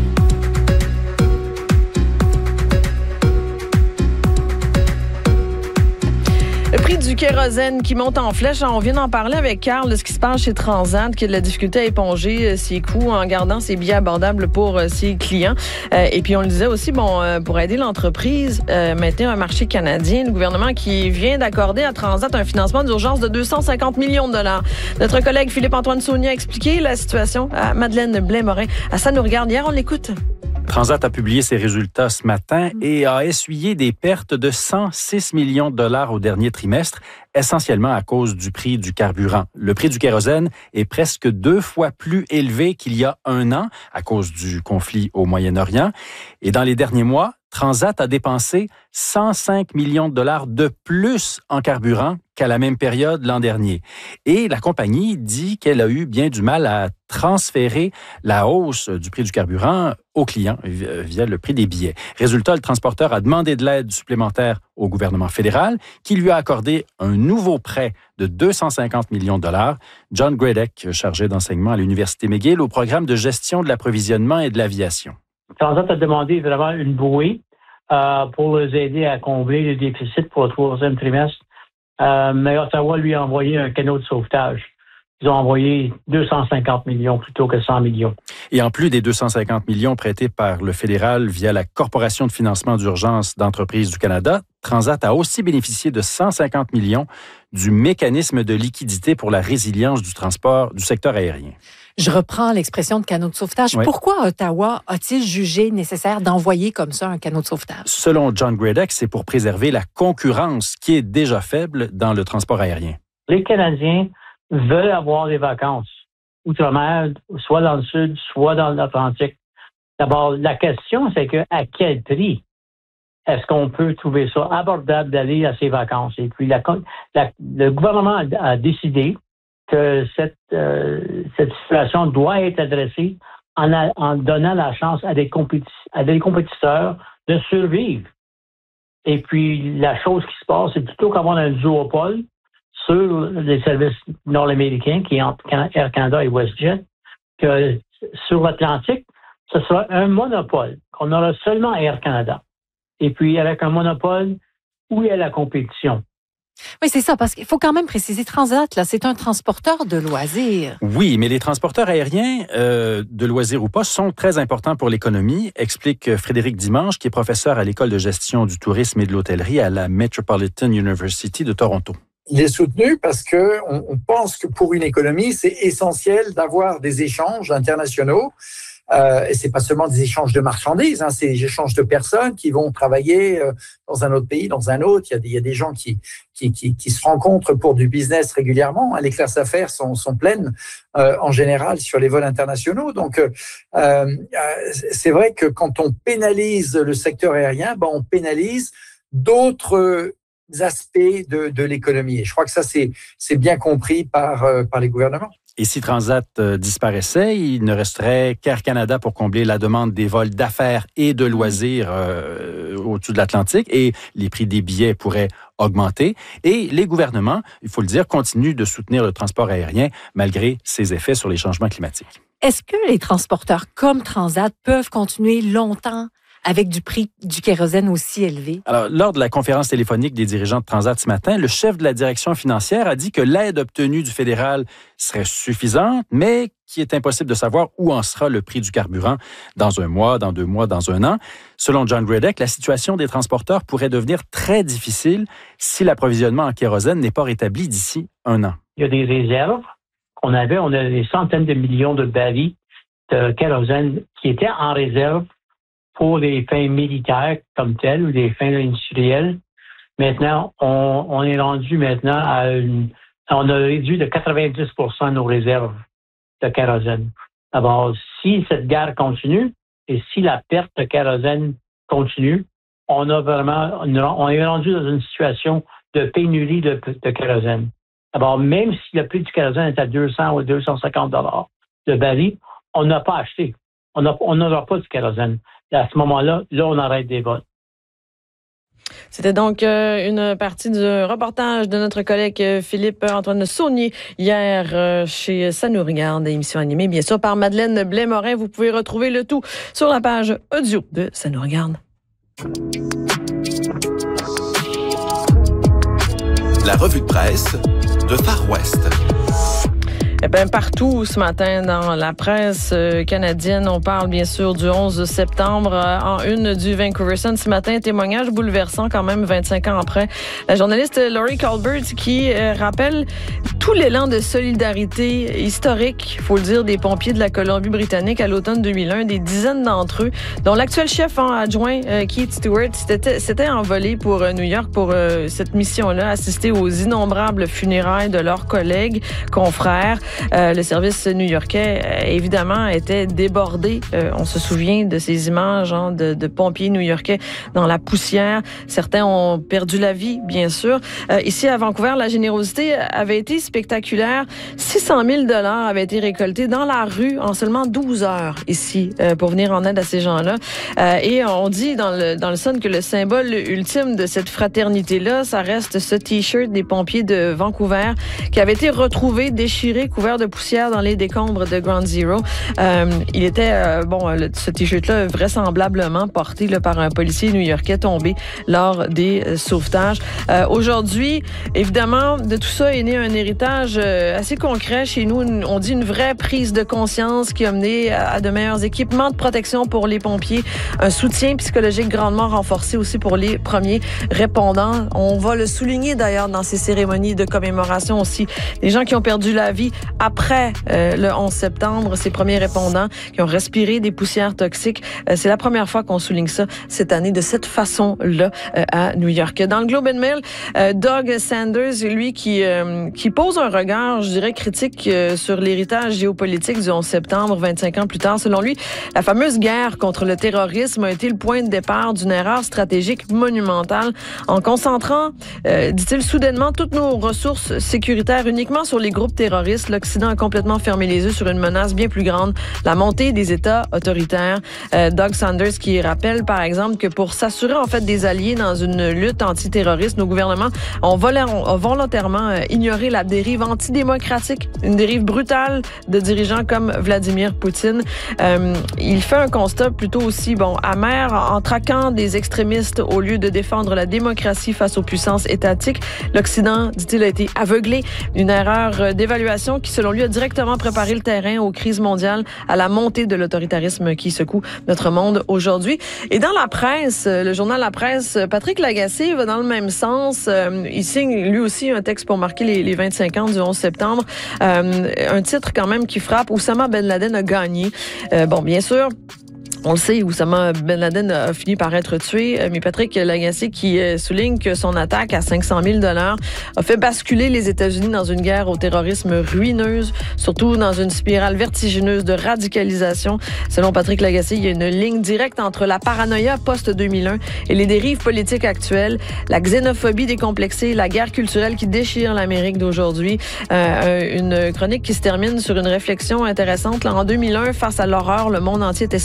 Le prix du kérosène qui monte en flèche, on vient d'en parler avec Carl de ce qui se passe chez Transat, qui a de la difficulté à éponger ses coûts en gardant ses billets abordables pour ses clients. Et puis on le disait aussi, bon, pour aider l'entreprise, maintenant un marché canadien, le gouvernement qui vient d'accorder à Transat un financement d'urgence de deux cent cinquante millions de dollars. Notre collègue Philippe-Antoine Saunier a expliqué la situation à Madeleine Blais-Morin. À Ça nous regarde hier, on l'écoute. Transat a publié ses résultats ce matin et a essuyé des pertes de cent six millions de dollars au dernier trimestre, essentiellement à cause du prix du carburant. Le prix du kérosène est presque deux fois plus élevé qu'il y a un an à cause du conflit au Moyen-Orient. Et dans les derniers mois, Transat a dépensé cent cinq millions de dollars de plus en carburant qu'à la même période l'an dernier. Et la compagnie dit qu'elle a eu bien du mal à transférer la hausse du prix du carburant aux clients via le prix des billets. Résultat, le transporteur a demandé de l'aide supplémentaire au gouvernement fédéral qui lui a accordé un nouveau prêt de deux cent cinquante millions de dollars. John Gradek, chargé d'enseignement à l'Université McGill au programme de gestion de l'approvisionnement et de l'aviation. Transat a demandé vraiment une bouée euh, pour les aider à combler le déficit pour le troisième trimestre. Euh, mais Ottawa lui a envoyé un canot de sauvetage. Ils ont envoyé deux cent cinquante millions plutôt que cent millions. Et en plus des deux cent cinquante millions prêtés par le fédéral via la Corporation de financement d'urgence d'entreprises du Canada, Transat a aussi bénéficié de cent cinquante millions du mécanisme de liquidité pour la résilience du transport du secteur aérien. Je reprends l'expression de canot de sauvetage. Oui. Pourquoi Ottawa a-t-il jugé nécessaire d'envoyer comme ça un canot de sauvetage? Selon John Gradek, c'est pour préserver la concurrence qui est déjà faible dans le transport aérien. Les Canadiens veulent avoir des vacances outre-mer, soit dans le sud, soit dans l'Atlantique. D'abord, la question, c'est que à quel prix est-ce qu'on peut trouver ça abordable d'aller à ces vacances? Et puis, la, la, le gouvernement a, a décidé que cette, euh, cette situation doit être adressée en, a, en donnant la chance à des, compéti- à des compétiteurs de survivre. Et puis, la chose qui se passe, c'est plutôt qu'avoir un duopole sur les services nord-américains, qui est entre Air Canada et WestJet, que sur l'Atlantique, ce sera un monopole, qu'on aura seulement Air Canada. Et puis, avec un monopole, où est la compétition? Oui, c'est ça, parce qu'il faut quand même préciser, Transat, là, c'est un transporteur de loisirs. Oui, mais les transporteurs aériens, euh, de loisirs ou pas, sont très importants pour l'économie, explique Frédéric Dimanche, qui est professeur à l'École de gestion du tourisme et de l'hôtellerie à la Metropolitan University de Toronto. Il est soutenu parce que on, on pense que pour une économie, c'est essentiel d'avoir des échanges internationaux. Euh, et c'est pas seulement des échanges de marchandises, hein, c'est des échanges de personnes qui vont travailler euh, dans un autre pays, dans un autre. Il y a des, il y a des gens qui, qui, qui, qui se rencontrent pour du business régulièrement. Hein. Les classes affaires sont, sont pleines euh, en général sur les vols internationaux. Donc, euh, euh, c'est vrai que quand on pénalise le secteur aérien, ben on pénalise d'autres aspects de, de l'économie. Et je crois que ça, c'est, c'est bien compris par, euh, par les gouvernements. Et si Transat euh, disparaissait, il ne resterait qu'Air Canada pour combler la demande des vols d'affaires et de loisirs euh, au-dessus de l'Atlantique, et les prix des billets pourraient augmenter. Et les gouvernements, il faut le dire, continuent de soutenir le transport aérien malgré ses effets sur les changements climatiques. Est-ce que les transporteurs comme Transat peuvent continuer longtemps avec du prix du kérosène aussi élevé? Alors, lors de la conférence téléphonique des dirigeants de Transat ce matin, le chef de la direction financière a dit que l'aide obtenue du fédéral serait suffisante, mais qu'il est impossible de savoir où en sera le prix du carburant dans un mois, dans deux mois, dans un an. Selon John Gradek, la situation des transporteurs pourrait devenir très difficile si l'approvisionnement en kérosène n'est pas rétabli d'ici un an. Il y a des réserves qu'on avait. On a des centaines de millions de barils de kérosène qui étaient en réserve pour des fins militaires comme telles ou des fins industrielles. Maintenant, on, on est rendu maintenant à une... On a réduit de quatre-vingt-dix pour cent nos réserves de kérosène. Alors, si cette guerre continue et si la perte de kérosène continue, on a vraiment, on est rendu dans une situation de pénurie de, de kérosène. Alors, même si le prix du kérosène est à deux cents ou deux cent cinquante dollars le baril, on n'a pas acheté. On n'aura pas de kérosène. Et à ce moment-là, là, on arrête des vols. C'était donc euh, une partie du reportage de notre collègue euh, Philippe-Antoine Saunier hier euh, chez Ça nous regarde, émission animée bien sûr par Madeleine Blais-Morin. Vous pouvez retrouver le tout sur la page audio de Ça nous regarde. La revue de presse de Far West. Eh bien, partout ce matin dans la presse canadienne, on parle bien sûr du onze septembre en une du Vancouver Sun. Ce matin, témoignage bouleversant quand même vingt-cinq ans après. La journaliste Laurie Colbert qui euh, rappelle tout l'élan de solidarité historique, il faut le dire, des pompiers de la Colombie-Britannique à l'automne deux mille un. Des dizaines d'entre eux, dont l'actuel chef hein, adjoint euh, Keith Stewart, s'était, s'était envolé pour euh, New York pour euh, cette mission-là, assister aux innombrables funérailles de leurs collègues, confrères. Euh, le service new-yorkais, euh, évidemment, était débordé. Euh, on se souvient de ces images hein, de, de pompiers new-yorkais dans la poussière. Certains ont perdu la vie, bien sûr. Euh, ici, à Vancouver, la générosité avait été spectaculaire. six cent mille dollars avaient été récoltés dans la rue en seulement douze heures ici euh, pour venir en aide à ces gens-là. Euh, et on dit dans le, dans le Sun que le symbole ultime de cette fraternité-là, ça reste ce T-shirt des pompiers de Vancouver qui avait été retrouvé, déchiré, couvert de poussière dans les décombres de Ground Zero. Euh, il était, euh, bon, le, ce T-shirt-là, vraisemblablement porté là, par un policier new-yorkais tombé lors des euh, sauvetages. Euh, aujourd'hui, évidemment, de tout ça est né un héritage euh, assez concret chez nous. On dit une vraie prise de conscience qui a mené à, à de meilleurs équipements de protection pour les pompiers, un soutien psychologique grandement renforcé aussi pour les premiers répondants. On va le souligner d'ailleurs dans ces cérémonies de commémoration aussi. Les gens qui ont perdu la vie après euh, le onze septembre, ces premiers répondants qui ont respiré des poussières toxiques. Euh, c'est la première fois qu'on souligne ça cette année de cette façon-là euh, à New York. Dans le Globe and Mail, euh, Doug Sanders, lui qui euh, qui pose un regard, je dirais, critique euh, sur l'héritage géopolitique du onze septembre, vingt-cinq ans plus tard. Selon lui, la fameuse guerre contre le terrorisme a été le point de départ d'une erreur stratégique monumentale en concentrant, euh, dit-il, soudainement toutes nos ressources sécuritaires uniquement sur les groupes terroristes. L'Occident a complètement fermé les yeux sur une menace bien plus grande, la montée des États autoritaires. Euh, Doug Sanders qui rappelle, par exemple, que pour s'assurer en fait des alliés dans une lutte antiterroriste, nos gouvernements ont, volé, ont volontairement euh, ignoré la dérive antidémocratique, une dérive brutale de dirigeants comme Vladimir Poutine. Euh, il fait un constat plutôt aussi bon amer en traquant des extrémistes au lieu de défendre la démocratie face aux puissances étatiques. L'Occident, dit-il, a été aveuglé. Une erreur d'évaluation qui, selon lui, a directement préparé le terrain aux crises mondiales, à la montée de l'autoritarisme qui secoue notre monde aujourd'hui. Et dans la presse, le journal La Presse, Patrick Lagacé va dans le même sens. Il signe lui aussi un texte pour marquer les, les vingt-cinq ans du onze septembre. Euh, un titre quand même qui frappe. Oussama Ben Laden a gagné. Euh, bon, bien sûr, on le sait, Oussama Ben Laden a fini par être tué, mais Patrick Lagacé qui souligne que son attaque à cinq cent mille dollars a fait basculer les États-Unis dans une guerre au terrorisme ruineuse, surtout dans une spirale vertigineuse de radicalisation. Selon Patrick Lagacé, il y a une ligne directe entre la paranoïa post-deux mille un et les dérives politiques actuelles, la xénophobie décomplexée, la guerre culturelle qui déchire l'Amérique d'aujourd'hui. Euh, une chronique qui se termine sur une réflexion intéressante. Là, en deux mille un, face à l'horreur, le monde entier était solidaire.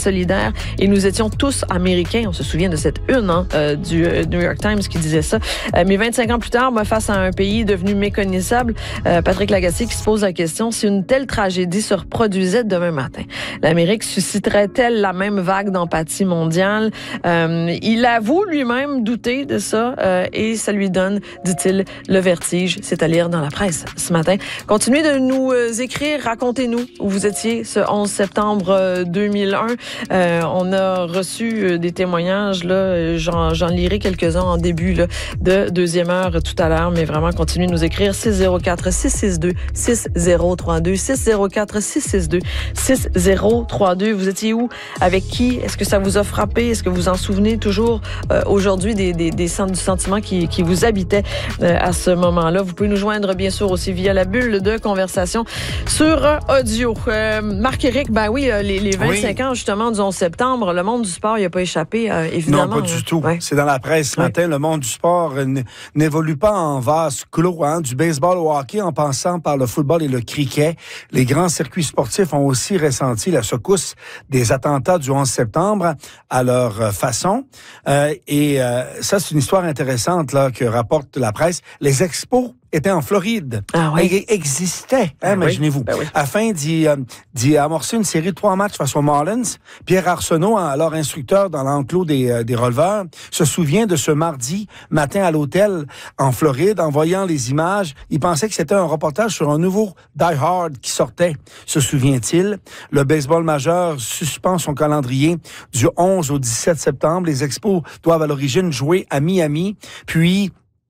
hier et nous étions tous américains. On se souvient de cette une hein, euh, du euh, New York Times qui disait ça. Euh, mais vingt-cinq ans plus tard, moi, face à un pays devenu méconnaissable, euh, Patrick Lagacé qui se pose la question si une telle tragédie se reproduisait demain matin. L'Amérique susciterait-elle la même vague d'empathie mondiale? Euh, il avoue lui-même douter de ça euh, et ça lui donne, dit-il, le vertige. C'est à lire dans la presse ce matin. Continuez de nous euh, écrire, racontez-nous où vous étiez ce onze septembre deux mille un. Euh, on a reçu euh, des témoignages, là, j'en, j'en lirai quelques-uns en début là, de deuxième heure tout à l'heure, mais vraiment continuez de nous écrire six zéro quatre six six deux six zéro trois deux six zéro quatre six six deux six zéro trois deux. Vous étiez où? Avec qui? Est-ce que ça vous a frappé? Est-ce que vous en souvenez toujours euh, aujourd'hui des, des, des centres du sentiment qui, qui vous habitaient euh, à ce moment-là? Vous pouvez nous joindre bien sûr aussi via la bulle de conversation sur euh, audio. Euh, Marc-Éric, ben oui, euh, les, les vingt-cinq oui. ans justement du onze septembre, le monde du sport, il n'a pas échappé, euh, évidemment. Non, pas du tout. Ouais. C'est dans la presse ce matin, ouais. Le monde du sport n- n'évolue pas en vase clos, hein, du baseball au hockey en passant par le football et le cricket. Les grands circuits sportifs ont aussi ressenti la secousse des attentats du onze septembre à leur façon. Euh, et euh, ça, c'est une histoire intéressante là que rapporte la presse. Les expos étaient en Floride. Ah oui. Et existaient, hein, ah imaginez-vous. Oui. Ben oui. Afin d'y, euh, d'y amorcer une série de trois matchs face aux Marlins, Pierre Arsenault, alors instructeur dans l'enclos des, euh, des releveurs, se souvient de ce mardi matin à l'hôtel en Floride. En voyant les images, il pensait que c'était un reportage sur un nouveau Die Hard qui sortait. Se souvient-il? Le baseball majeur suspend son calendrier du onze au dix-sept septembre. Les Expos doivent à l'origine jouer à Miami, puis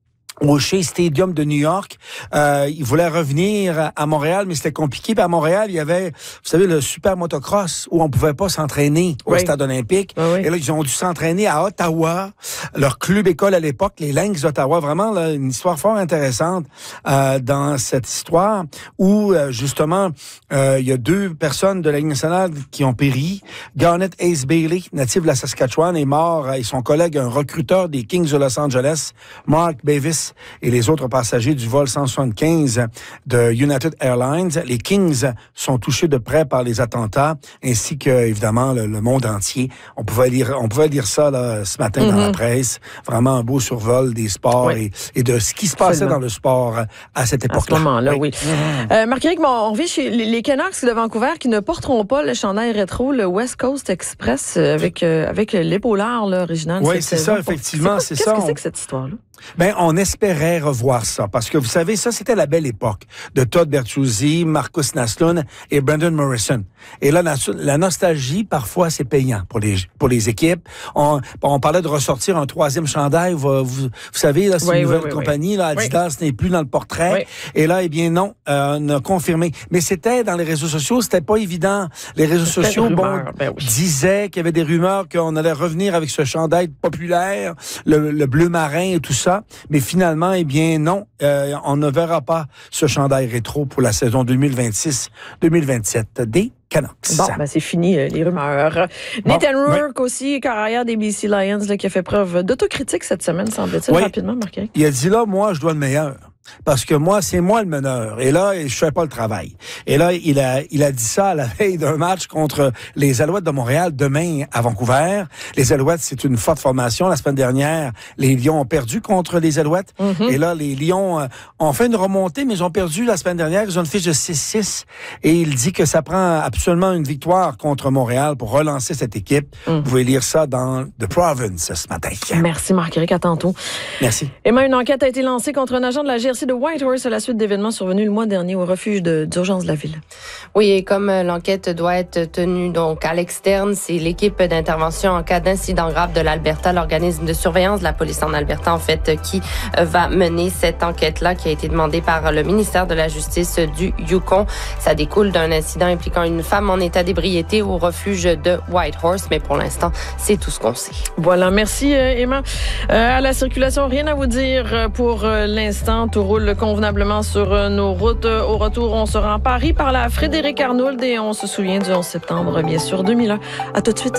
au Shea Stadium de New York. Euh, ils voulaient revenir à Montréal, mais c'était compliqué. Puis à Montréal, il y avait, vous savez, le super motocross où on pouvait pas s'entraîner au oui. stade olympique. Oui, oui. Et là, ils ont dû s'entraîner à Ottawa, leur club école à l'époque, les Lynx d'Ottawa. Vraiment, là, une histoire fort intéressante euh, dans cette histoire où, euh, justement, euh, il y a deux personnes de la Ligue nationale qui ont péri. Garnet Ace Bailey, natif de la Saskatchewan, est mort et son collègue, un recruteur des Kings de Los Angeles, Mark Davis, et les autres passagers du vol cent soixante-quinze de United Airlines. Les Kings sont touchés de près par les attentats, ainsi que, évidemment, le, le monde entier. On pouvait lire, on pouvait lire ça là, ce matin mm-hmm. dans la presse. Vraiment un beau survol des sports oui. et, et de ce qui se passait Absolument. Dans le sport à cette époque-là. À ce moment-là, oui. oui. Mm-hmm. Euh, Marc-Éric, bon, on revient chez les, les Canucks de Vancouver qui ne porteront pas le chandail rétro, le West Coast Express, avec, euh, avec l'épaulard là, original. Oui, c'est ça, effectivement. C'est, c'est quoi, ça. Qu'est-ce on... que c'est que cette histoire-là? Ben, on espérait revoir ça parce que vous savez, ça c'était la belle époque de Todd Bertuzzi, Marcus Naslund et Brandon Morrison. Et là, la, la nostalgie parfois c'est payant pour les pour les équipes. On, on parlait de ressortir un troisième chandail. Vous, vous, vous savez là, c'est oui, une nouvelle oui, compagnie. Oui. Là, Adidas oui. n'est plus dans le portrait. Oui. Et là, eh bien non, euh, on a confirmé. Mais c'était dans les réseaux sociaux, c'était pas évident. Les réseaux c'était sociaux, bon, ben oui. disaient qu'il y avait des rumeurs qu'on allait revenir avec ce chandail populaire, le, le bleu marin et tout ça. Ça, mais finalement, eh bien non, euh, on ne verra pas ce chandail rétro pour la saison deux mille vingt-six deux mille vingt-sept des Canucks. Bon, ben c'est fini euh, les rumeurs. Bon, Nathan Rourke oui. aussi, carrière des B C Lions, là, qui a fait preuve d'autocritique cette semaine, semble-t-il, oui. rapidement, Marc-Éric. Il a dit là, moi, je dois le meilleur. Parce que moi, c'est moi le meneur. Et là, je fais pas le travail. Et là, il a, il a dit ça à la veille d'un match contre les Alouettes de Montréal demain à Vancouver. Les Alouettes, c'est une forte formation. La semaine dernière, les Lions ont perdu contre les Alouettes. Mm-hmm. Et là, les Lions euh, ont fait une remontée, mais ils ont perdu la semaine dernière. Ils ont une fiche de six six. Et il dit que ça prend absolument une victoire contre Montréal pour relancer cette équipe. Mm. Vous pouvez lire ça dans The Province ce matin. Merci Marc-Éric, à tantôt. Merci. Et même une enquête a été lancée contre un agent de la G R C de Whitehorse à la suite d'événements survenus le mois dernier au refuge de, d'urgence de la ville. Oui, et comme l'enquête doit être tenue donc à l'externe, c'est l'équipe d'intervention en cas d'incident grave de l'Alberta, l'organisme de surveillance de la police en Alberta, en fait, qui va mener cette enquête-là qui a été demandée par le ministère de la Justice du Yukon. Ça découle d'un incident impliquant une femme en état d'ébriété au refuge de Whitehorse, mais pour l'instant, c'est tout ce qu'on sait. Voilà, merci Emma. Euh, à la circulation, rien à vous dire pour l'instant. Tout roule convenablement sur nos routes. Au retour, on se rend à Paris par la Frédéric Arnould et on se souvient du onze septembre, bien sûr, deux mille un. À tout de suite.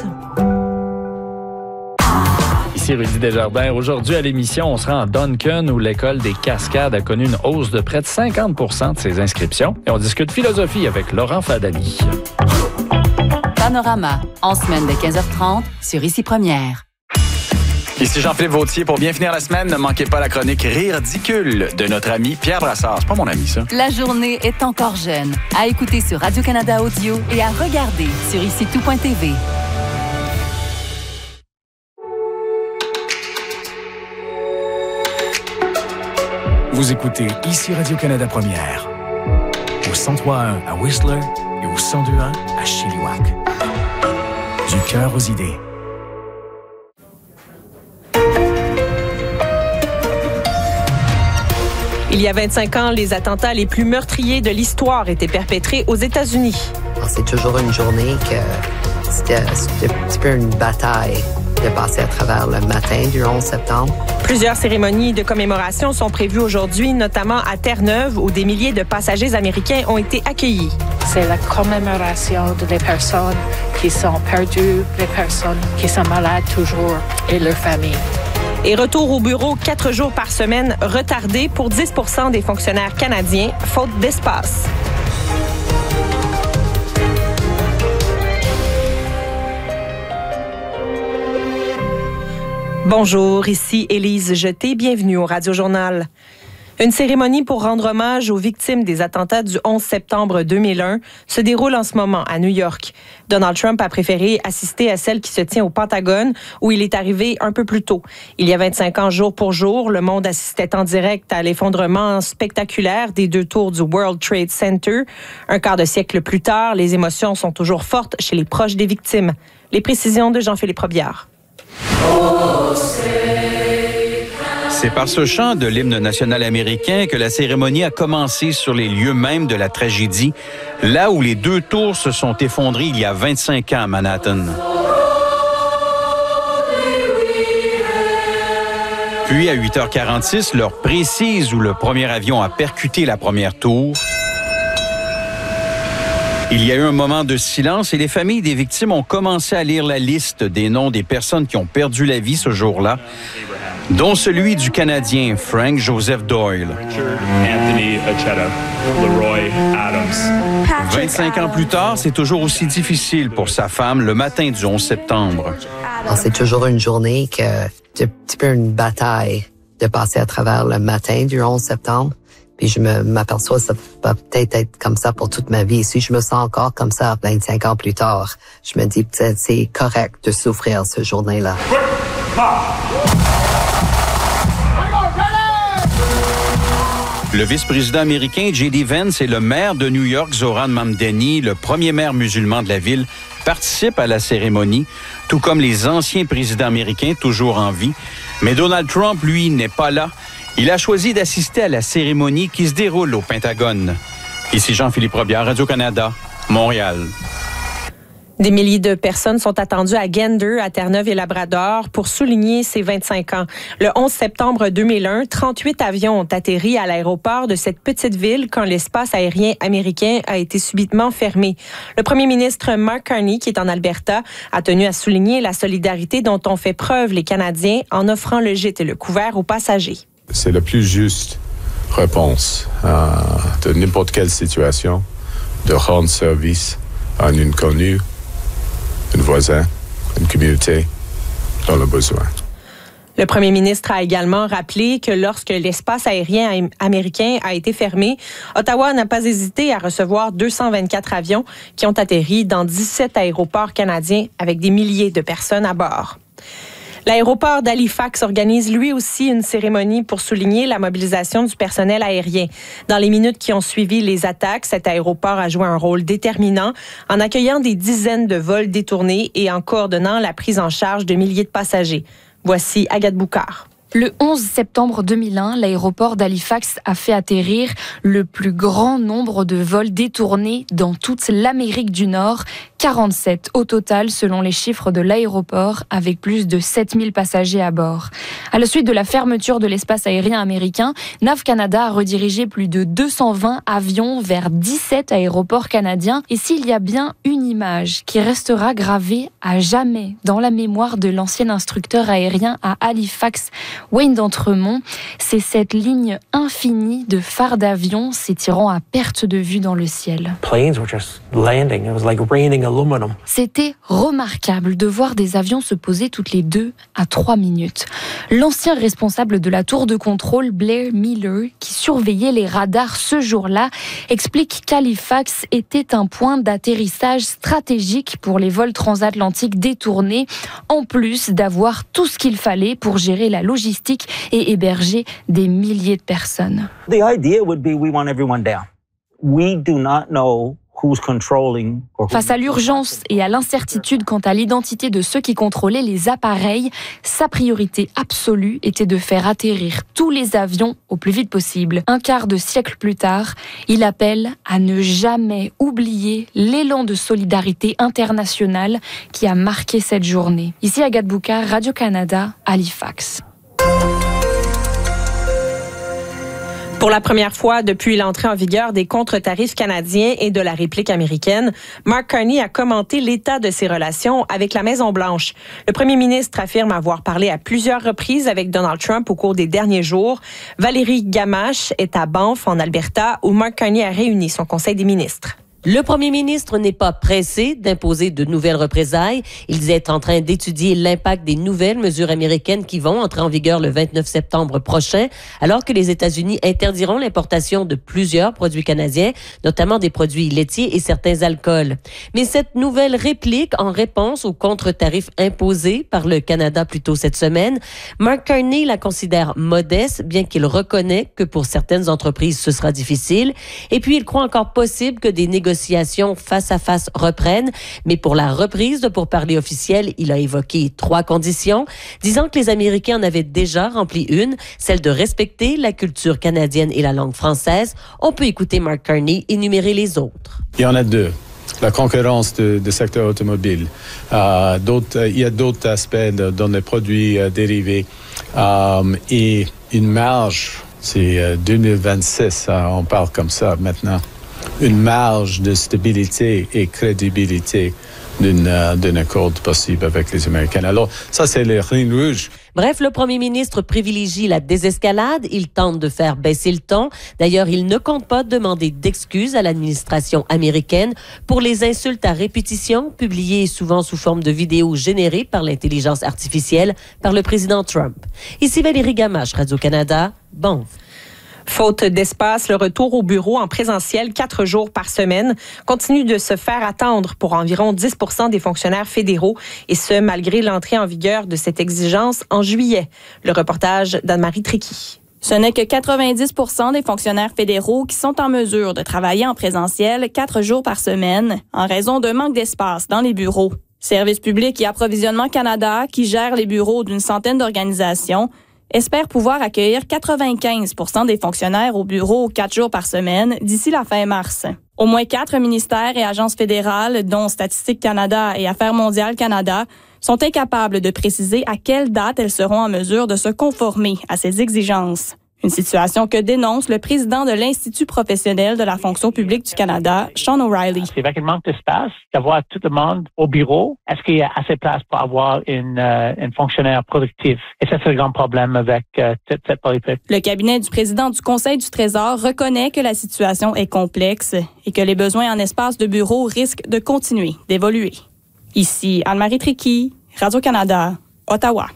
Ici Rudy Desjardins. Aujourd'hui à l'émission, on sera en Duncan où l'école des Cascades a connu une hausse de près de cinquante pour cent de ses inscriptions. Et on discute philosophie avec Laurent Fadani. Panorama, en semaine de quinze heures trente sur Ici Première. Ici Jean-Philippe Vautier. Pour bien finir la semaine, ne manquez pas la chronique Rire ridicule de notre ami Pierre Brassard. C'est pas mon ami, ça. La journée est encore jeune. À écouter sur Radio-Canada Audio et à regarder sur ici tout point t v. Vous écoutez Ici Radio-Canada Première. Au cent trois point un à Whistler et au cent deux point un à Chilliwack. Du cœur aux idées. Il y a vingt-cinq ans, les attentats les plus meurtriers de l'histoire étaient perpétrés aux États-Unis. C'est toujours une journée que c'était, c'était un petit peu une bataille de passer à travers le matin du onze septembre. Plusieurs cérémonies de commémoration sont prévues aujourd'hui, notamment à Terre-Neuve, où des milliers de passagers américains ont été accueillis. C'est la commémoration des personnes qui sont perdues, les personnes qui sont malades toujours et leurs familles. Et retour au bureau quatre jours par semaine, retardé pour dix pour cent des fonctionnaires canadiens, faute d'espace. Bonjour, ici Élise Jeté, bienvenue au Radio-Journal. Une cérémonie pour rendre hommage aux victimes des attentats du onze septembre deux mille un se déroule en ce moment à New York. Donald Trump a préféré assister à celle qui se tient au Pentagone, où il est arrivé un peu plus tôt. Il y a vingt-cinq ans, jour pour jour, le monde assistait en direct à l'effondrement spectaculaire des deux tours du World Trade Center. Un quart de siècle plus tard, les émotions sont toujours fortes chez les proches des victimes. Les précisions de Jean-Philippe Robillard. Oh, c'est par ce chant de l'hymne national américain que la cérémonie a commencé sur les lieux mêmes de la tragédie, là où les deux tours se sont effondrées il y a vingt-cinq ans à Manhattan. Puis, à huit heures quarante-six, l'heure précise où le premier avion a percuté la première tour, il y a eu un moment de silence et les familles des victimes ont commencé à lire la liste des noms des personnes qui ont perdu la vie ce jour-là, dont celui du Canadien Frank Joseph Doyle. Anthony Acheta, Leroy Adams. vingt-cinq ans plus tard, c'est toujours aussi difficile pour sa femme le matin du onze septembre. C'est toujours une journée que c'est un petit peu une bataille de passer à travers le matin du onze septembre. Puis je me, m'aperçois que ça va peut-être être comme ça pour toute ma vie. Si je me sens encore comme ça vingt-cinq ans plus tard, je me dis peut-être c'est correct de souffrir ce journée-là. Le vice-président américain J D Vance et le maire de New York, Zoran Mamdani, le premier maire musulman de la ville, participent à la cérémonie, tout comme les anciens présidents américains toujours en vie. Mais Donald Trump, lui, n'est pas là. Il a choisi d'assister à la cérémonie qui se déroule au Pentagone. Ici Jean-Philippe Robillard, Radio-Canada, Montréal. Des milliers de personnes sont attendues à Gander, à Terre-Neuve et Labrador pour souligner ces vingt-cinq ans. Le onze septembre deux mille un, trente-huit avions ont atterri à l'aéroport de cette petite ville quand l'espace aérien américain a été subitement fermé. Le premier ministre Mark Carney, qui est en Alberta, a tenu à souligner la solidarité dont ont fait preuve les Canadiens en offrant le gîte et le couvert aux passagers. C'est la plus juste réponse euh, de n'importe quelle situation, de rendre service à un inconnu, un voisin, une communauté dans le besoin. Le premier ministre a également rappelé que lorsque l'espace aérien américain a été fermé, Ottawa n'a pas hésité à recevoir deux cent vingt-quatre avions qui ont atterri dans dix-sept aéroports canadiens avec des milliers de personnes à bord. L'aéroport d'Halifax organise lui aussi une cérémonie pour souligner la mobilisation du personnel aérien. Dans les minutes qui ont suivi les attaques, cet aéroport a joué un rôle déterminant en accueillant des dizaines de vols détournés et en coordonnant la prise en charge de milliers de passagers. Voici Agathe Boucard. Le onze septembre deux mille un, l'aéroport d'Halifax a fait atterrir le plus grand nombre de vols détournés dans toute l'Amérique du Nord, quarante-sept au total selon les chiffres de l'aéroport, avec plus de sept mille passagers à bord. À la suite de la fermeture de l'espace aérien américain, Nav Canada a redirigé plus de deux cent vingt avions vers dix-sept aéroports canadiens. Et s'il y a bien une image qui restera gravée à jamais dans la mémoire de l'ancien instructeur aérien à Halifax, Wayne d'Entremont, c'est cette ligne infinie de phares d'avions s'étirant à perte de vue dans le ciel. C'était remarquable de voir des avions se poser toutes les deux à trois minutes. L'ancien responsable de la tour de contrôle, Blair Miller, qui surveillait les radars ce jour-là, explique qu'Halifax était un point d'atterrissage stratégique pour les vols transatlantiques détournés, en plus d'avoir tout ce qu'il fallait pour gérer la logistique et héberger des milliers de personnes. The idea would be we want everyone down. We do not know who's controlling. Face à l'urgence et à l'incertitude quant à l'identité de ceux qui contrôlaient les appareils, sa priorité absolue était de faire atterrir tous les avions au plus vite possible. Un quart de siècle plus tard, il appelle à ne jamais oublier l'élan de solidarité internationale qui a marqué cette journée. Ici Agathe Boucard, Radio-Canada, Halifax. Pour la première fois depuis l'entrée en vigueur des contre-tarifs canadiens et de la réplique américaine, Mark Carney a commenté l'état de ses relations avec la Maison-Blanche. Le premier ministre affirme avoir parlé à plusieurs reprises avec Donald Trump au cours des derniers jours. Valérie Gamache est à Banff, en Alberta, où Mark Carney a réuni son conseil des ministres. Le premier ministre n'est pas pressé d'imposer de nouvelles représailles. Il dit être en train d'étudier l'impact des nouvelles mesures américaines qui vont entrer en vigueur le vingt-neuf septembre prochain, alors que les États-Unis interdiront l'importation de plusieurs produits canadiens, notamment des produits laitiers et certains alcools. Mais cette nouvelle réplique en réponse aux contre-tarifs imposés par le Canada plus tôt cette semaine, Mark Carney la considère modeste, bien qu'il reconnaît que pour certaines entreprises ce sera difficile. Et puis il croit encore possible que des négociations face à face reprennent, mais pour la reprise de pourparlers officiels, il a évoqué trois conditions, disant que les Américains en avaient déjà rempli une, celle de respecter la culture canadienne et la langue française. On peut écouter Mark Carney énumérer les autres. Il y en a deux. La concurrence du secteur automobile. Euh, d'autres, il y a d'autres aspects de, dans les produits euh, dérivés euh, et une marge. C'est euh, deux mille vingt-six, hein, on parle comme ça maintenant. Une marge de stabilité et crédibilité d'une, euh, d'un accord possible avec les Américains. Alors, ça, c'est les lignes rouges. Bref, le premier ministre privilégie la désescalade. Il tente de faire baisser le ton. D'ailleurs, il ne compte pas demander d'excuses à l'administration américaine pour les insultes à répétition, publiées souvent sous forme de vidéos générées par l'intelligence artificielle par le président Trump. Ici Valérie Gamache, Radio-Canada, Banff. Faute d'espace, le retour au bureau en présentiel quatre jours par semaine continue de se faire attendre pour environ dix pour cent des fonctionnaires fédéraux, et ce, malgré l'entrée en vigueur de cette exigence en juillet. Le reportage d'Anne-Marie Tricky. Ce n'est que quatre-vingt-dix pour cent des fonctionnaires fédéraux qui sont en mesure de travailler en présentiel quatre jours par semaine en raison d'un manque d'espace dans les bureaux. Service public et Approvisionnement Canada, qui gère les bureaux d'une centaine d'organisations, espère pouvoir accueillir quatre-vingt-quinze pour cent des fonctionnaires au bureau quatre jours par semaine d'ici la fin mars. Au moins quatre ministères et agences fédérales, dont Statistique Canada et Affaires mondiales Canada, sont incapables de préciser à quelle date elles seront en mesure de se conformer à ces exigences. Une situation que dénonce le président de l'Institut professionnel de la fonction publique du Canada, Sean O'Reilly. C'est avec le manque d'espace, d'avoir tout le monde au bureau. Est-ce qu'il y a assez de place pour avoir une, euh, une fonctionnaire productive? Et ça, c'est le grand problème avec euh, toute cette politique. Le cabinet du président du Conseil du Trésor reconnaît que la situation est complexe et que les besoins en espace de bureau risquent de continuer d'évoluer. Ici Anne-Marie Tricky, Radio-Canada, Ottawa.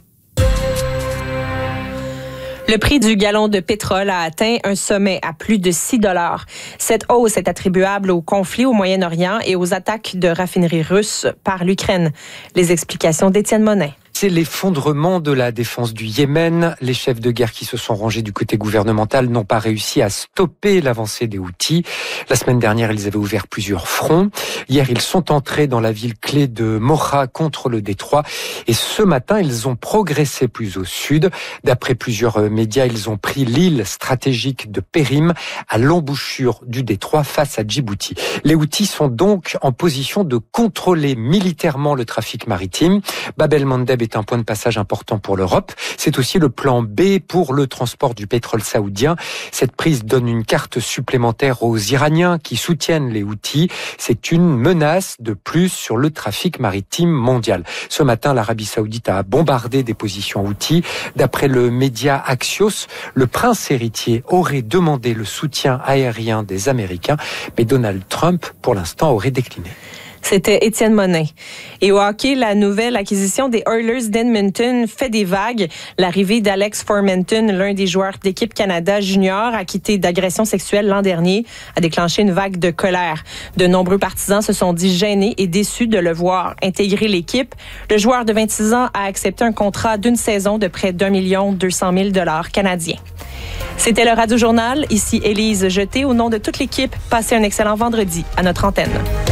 Le prix du gallon de pétrole a atteint un sommet à plus de six dollars. Cette hausse est attribuable au conflit au Moyen-Orient et aux attaques de raffineries russes par l'Ukraine. Les explications d'Étienne Monin. C'est l'effondrement de la défense du Yémen. Les chefs de guerre qui se sont rangés du côté gouvernemental n'ont pas réussi à stopper l'avancée des Houthis. La semaine dernière, ils avaient ouvert plusieurs fronts. Hier, ils sont entrés dans la ville clé de Mocha contre le détroit. Et ce matin, ils ont progressé plus au sud. D'après plusieurs médias, ils ont pris l'île stratégique de Périm à l'embouchure du détroit face à Djibouti. Les Houthis sont donc en position de contrôler militairement le trafic maritime. Bab el-Mandeb Maghreb est un point de passage important pour l'Europe. C'est aussi le plan B pour le transport du pétrole saoudien. Cette prise donne une carte supplémentaire aux Iraniens qui soutiennent les Houthis. C'est une menace de plus sur le trafic maritime mondial. Ce matin, l'Arabie saoudite a bombardé des positions Houthis. D'après le média Axios, le prince héritier aurait demandé le soutien aérien des Américains, mais Donald Trump, pour l'instant, aurait décliné. C'était Étienne Monin. Et au hockey, la nouvelle acquisition des Oilers d'Edmonton fait des vagues. L'arrivée d'Alex Formenton, l'un des joueurs d'équipe Canada junior, acquitté d'agression sexuelle l'an dernier, a déclenché une vague de colère. De nombreux partisans se sont dit gênés et déçus de le voir intégrer l'équipe. Le joueur de vingt-six ans a accepté un contrat d'une saison de près d'un million deux cent mille dollars canadiens. C'était le Radio Journal. Ici Élise Jeté. Au nom de toute l'équipe, passez un excellent vendredi à notre antenne.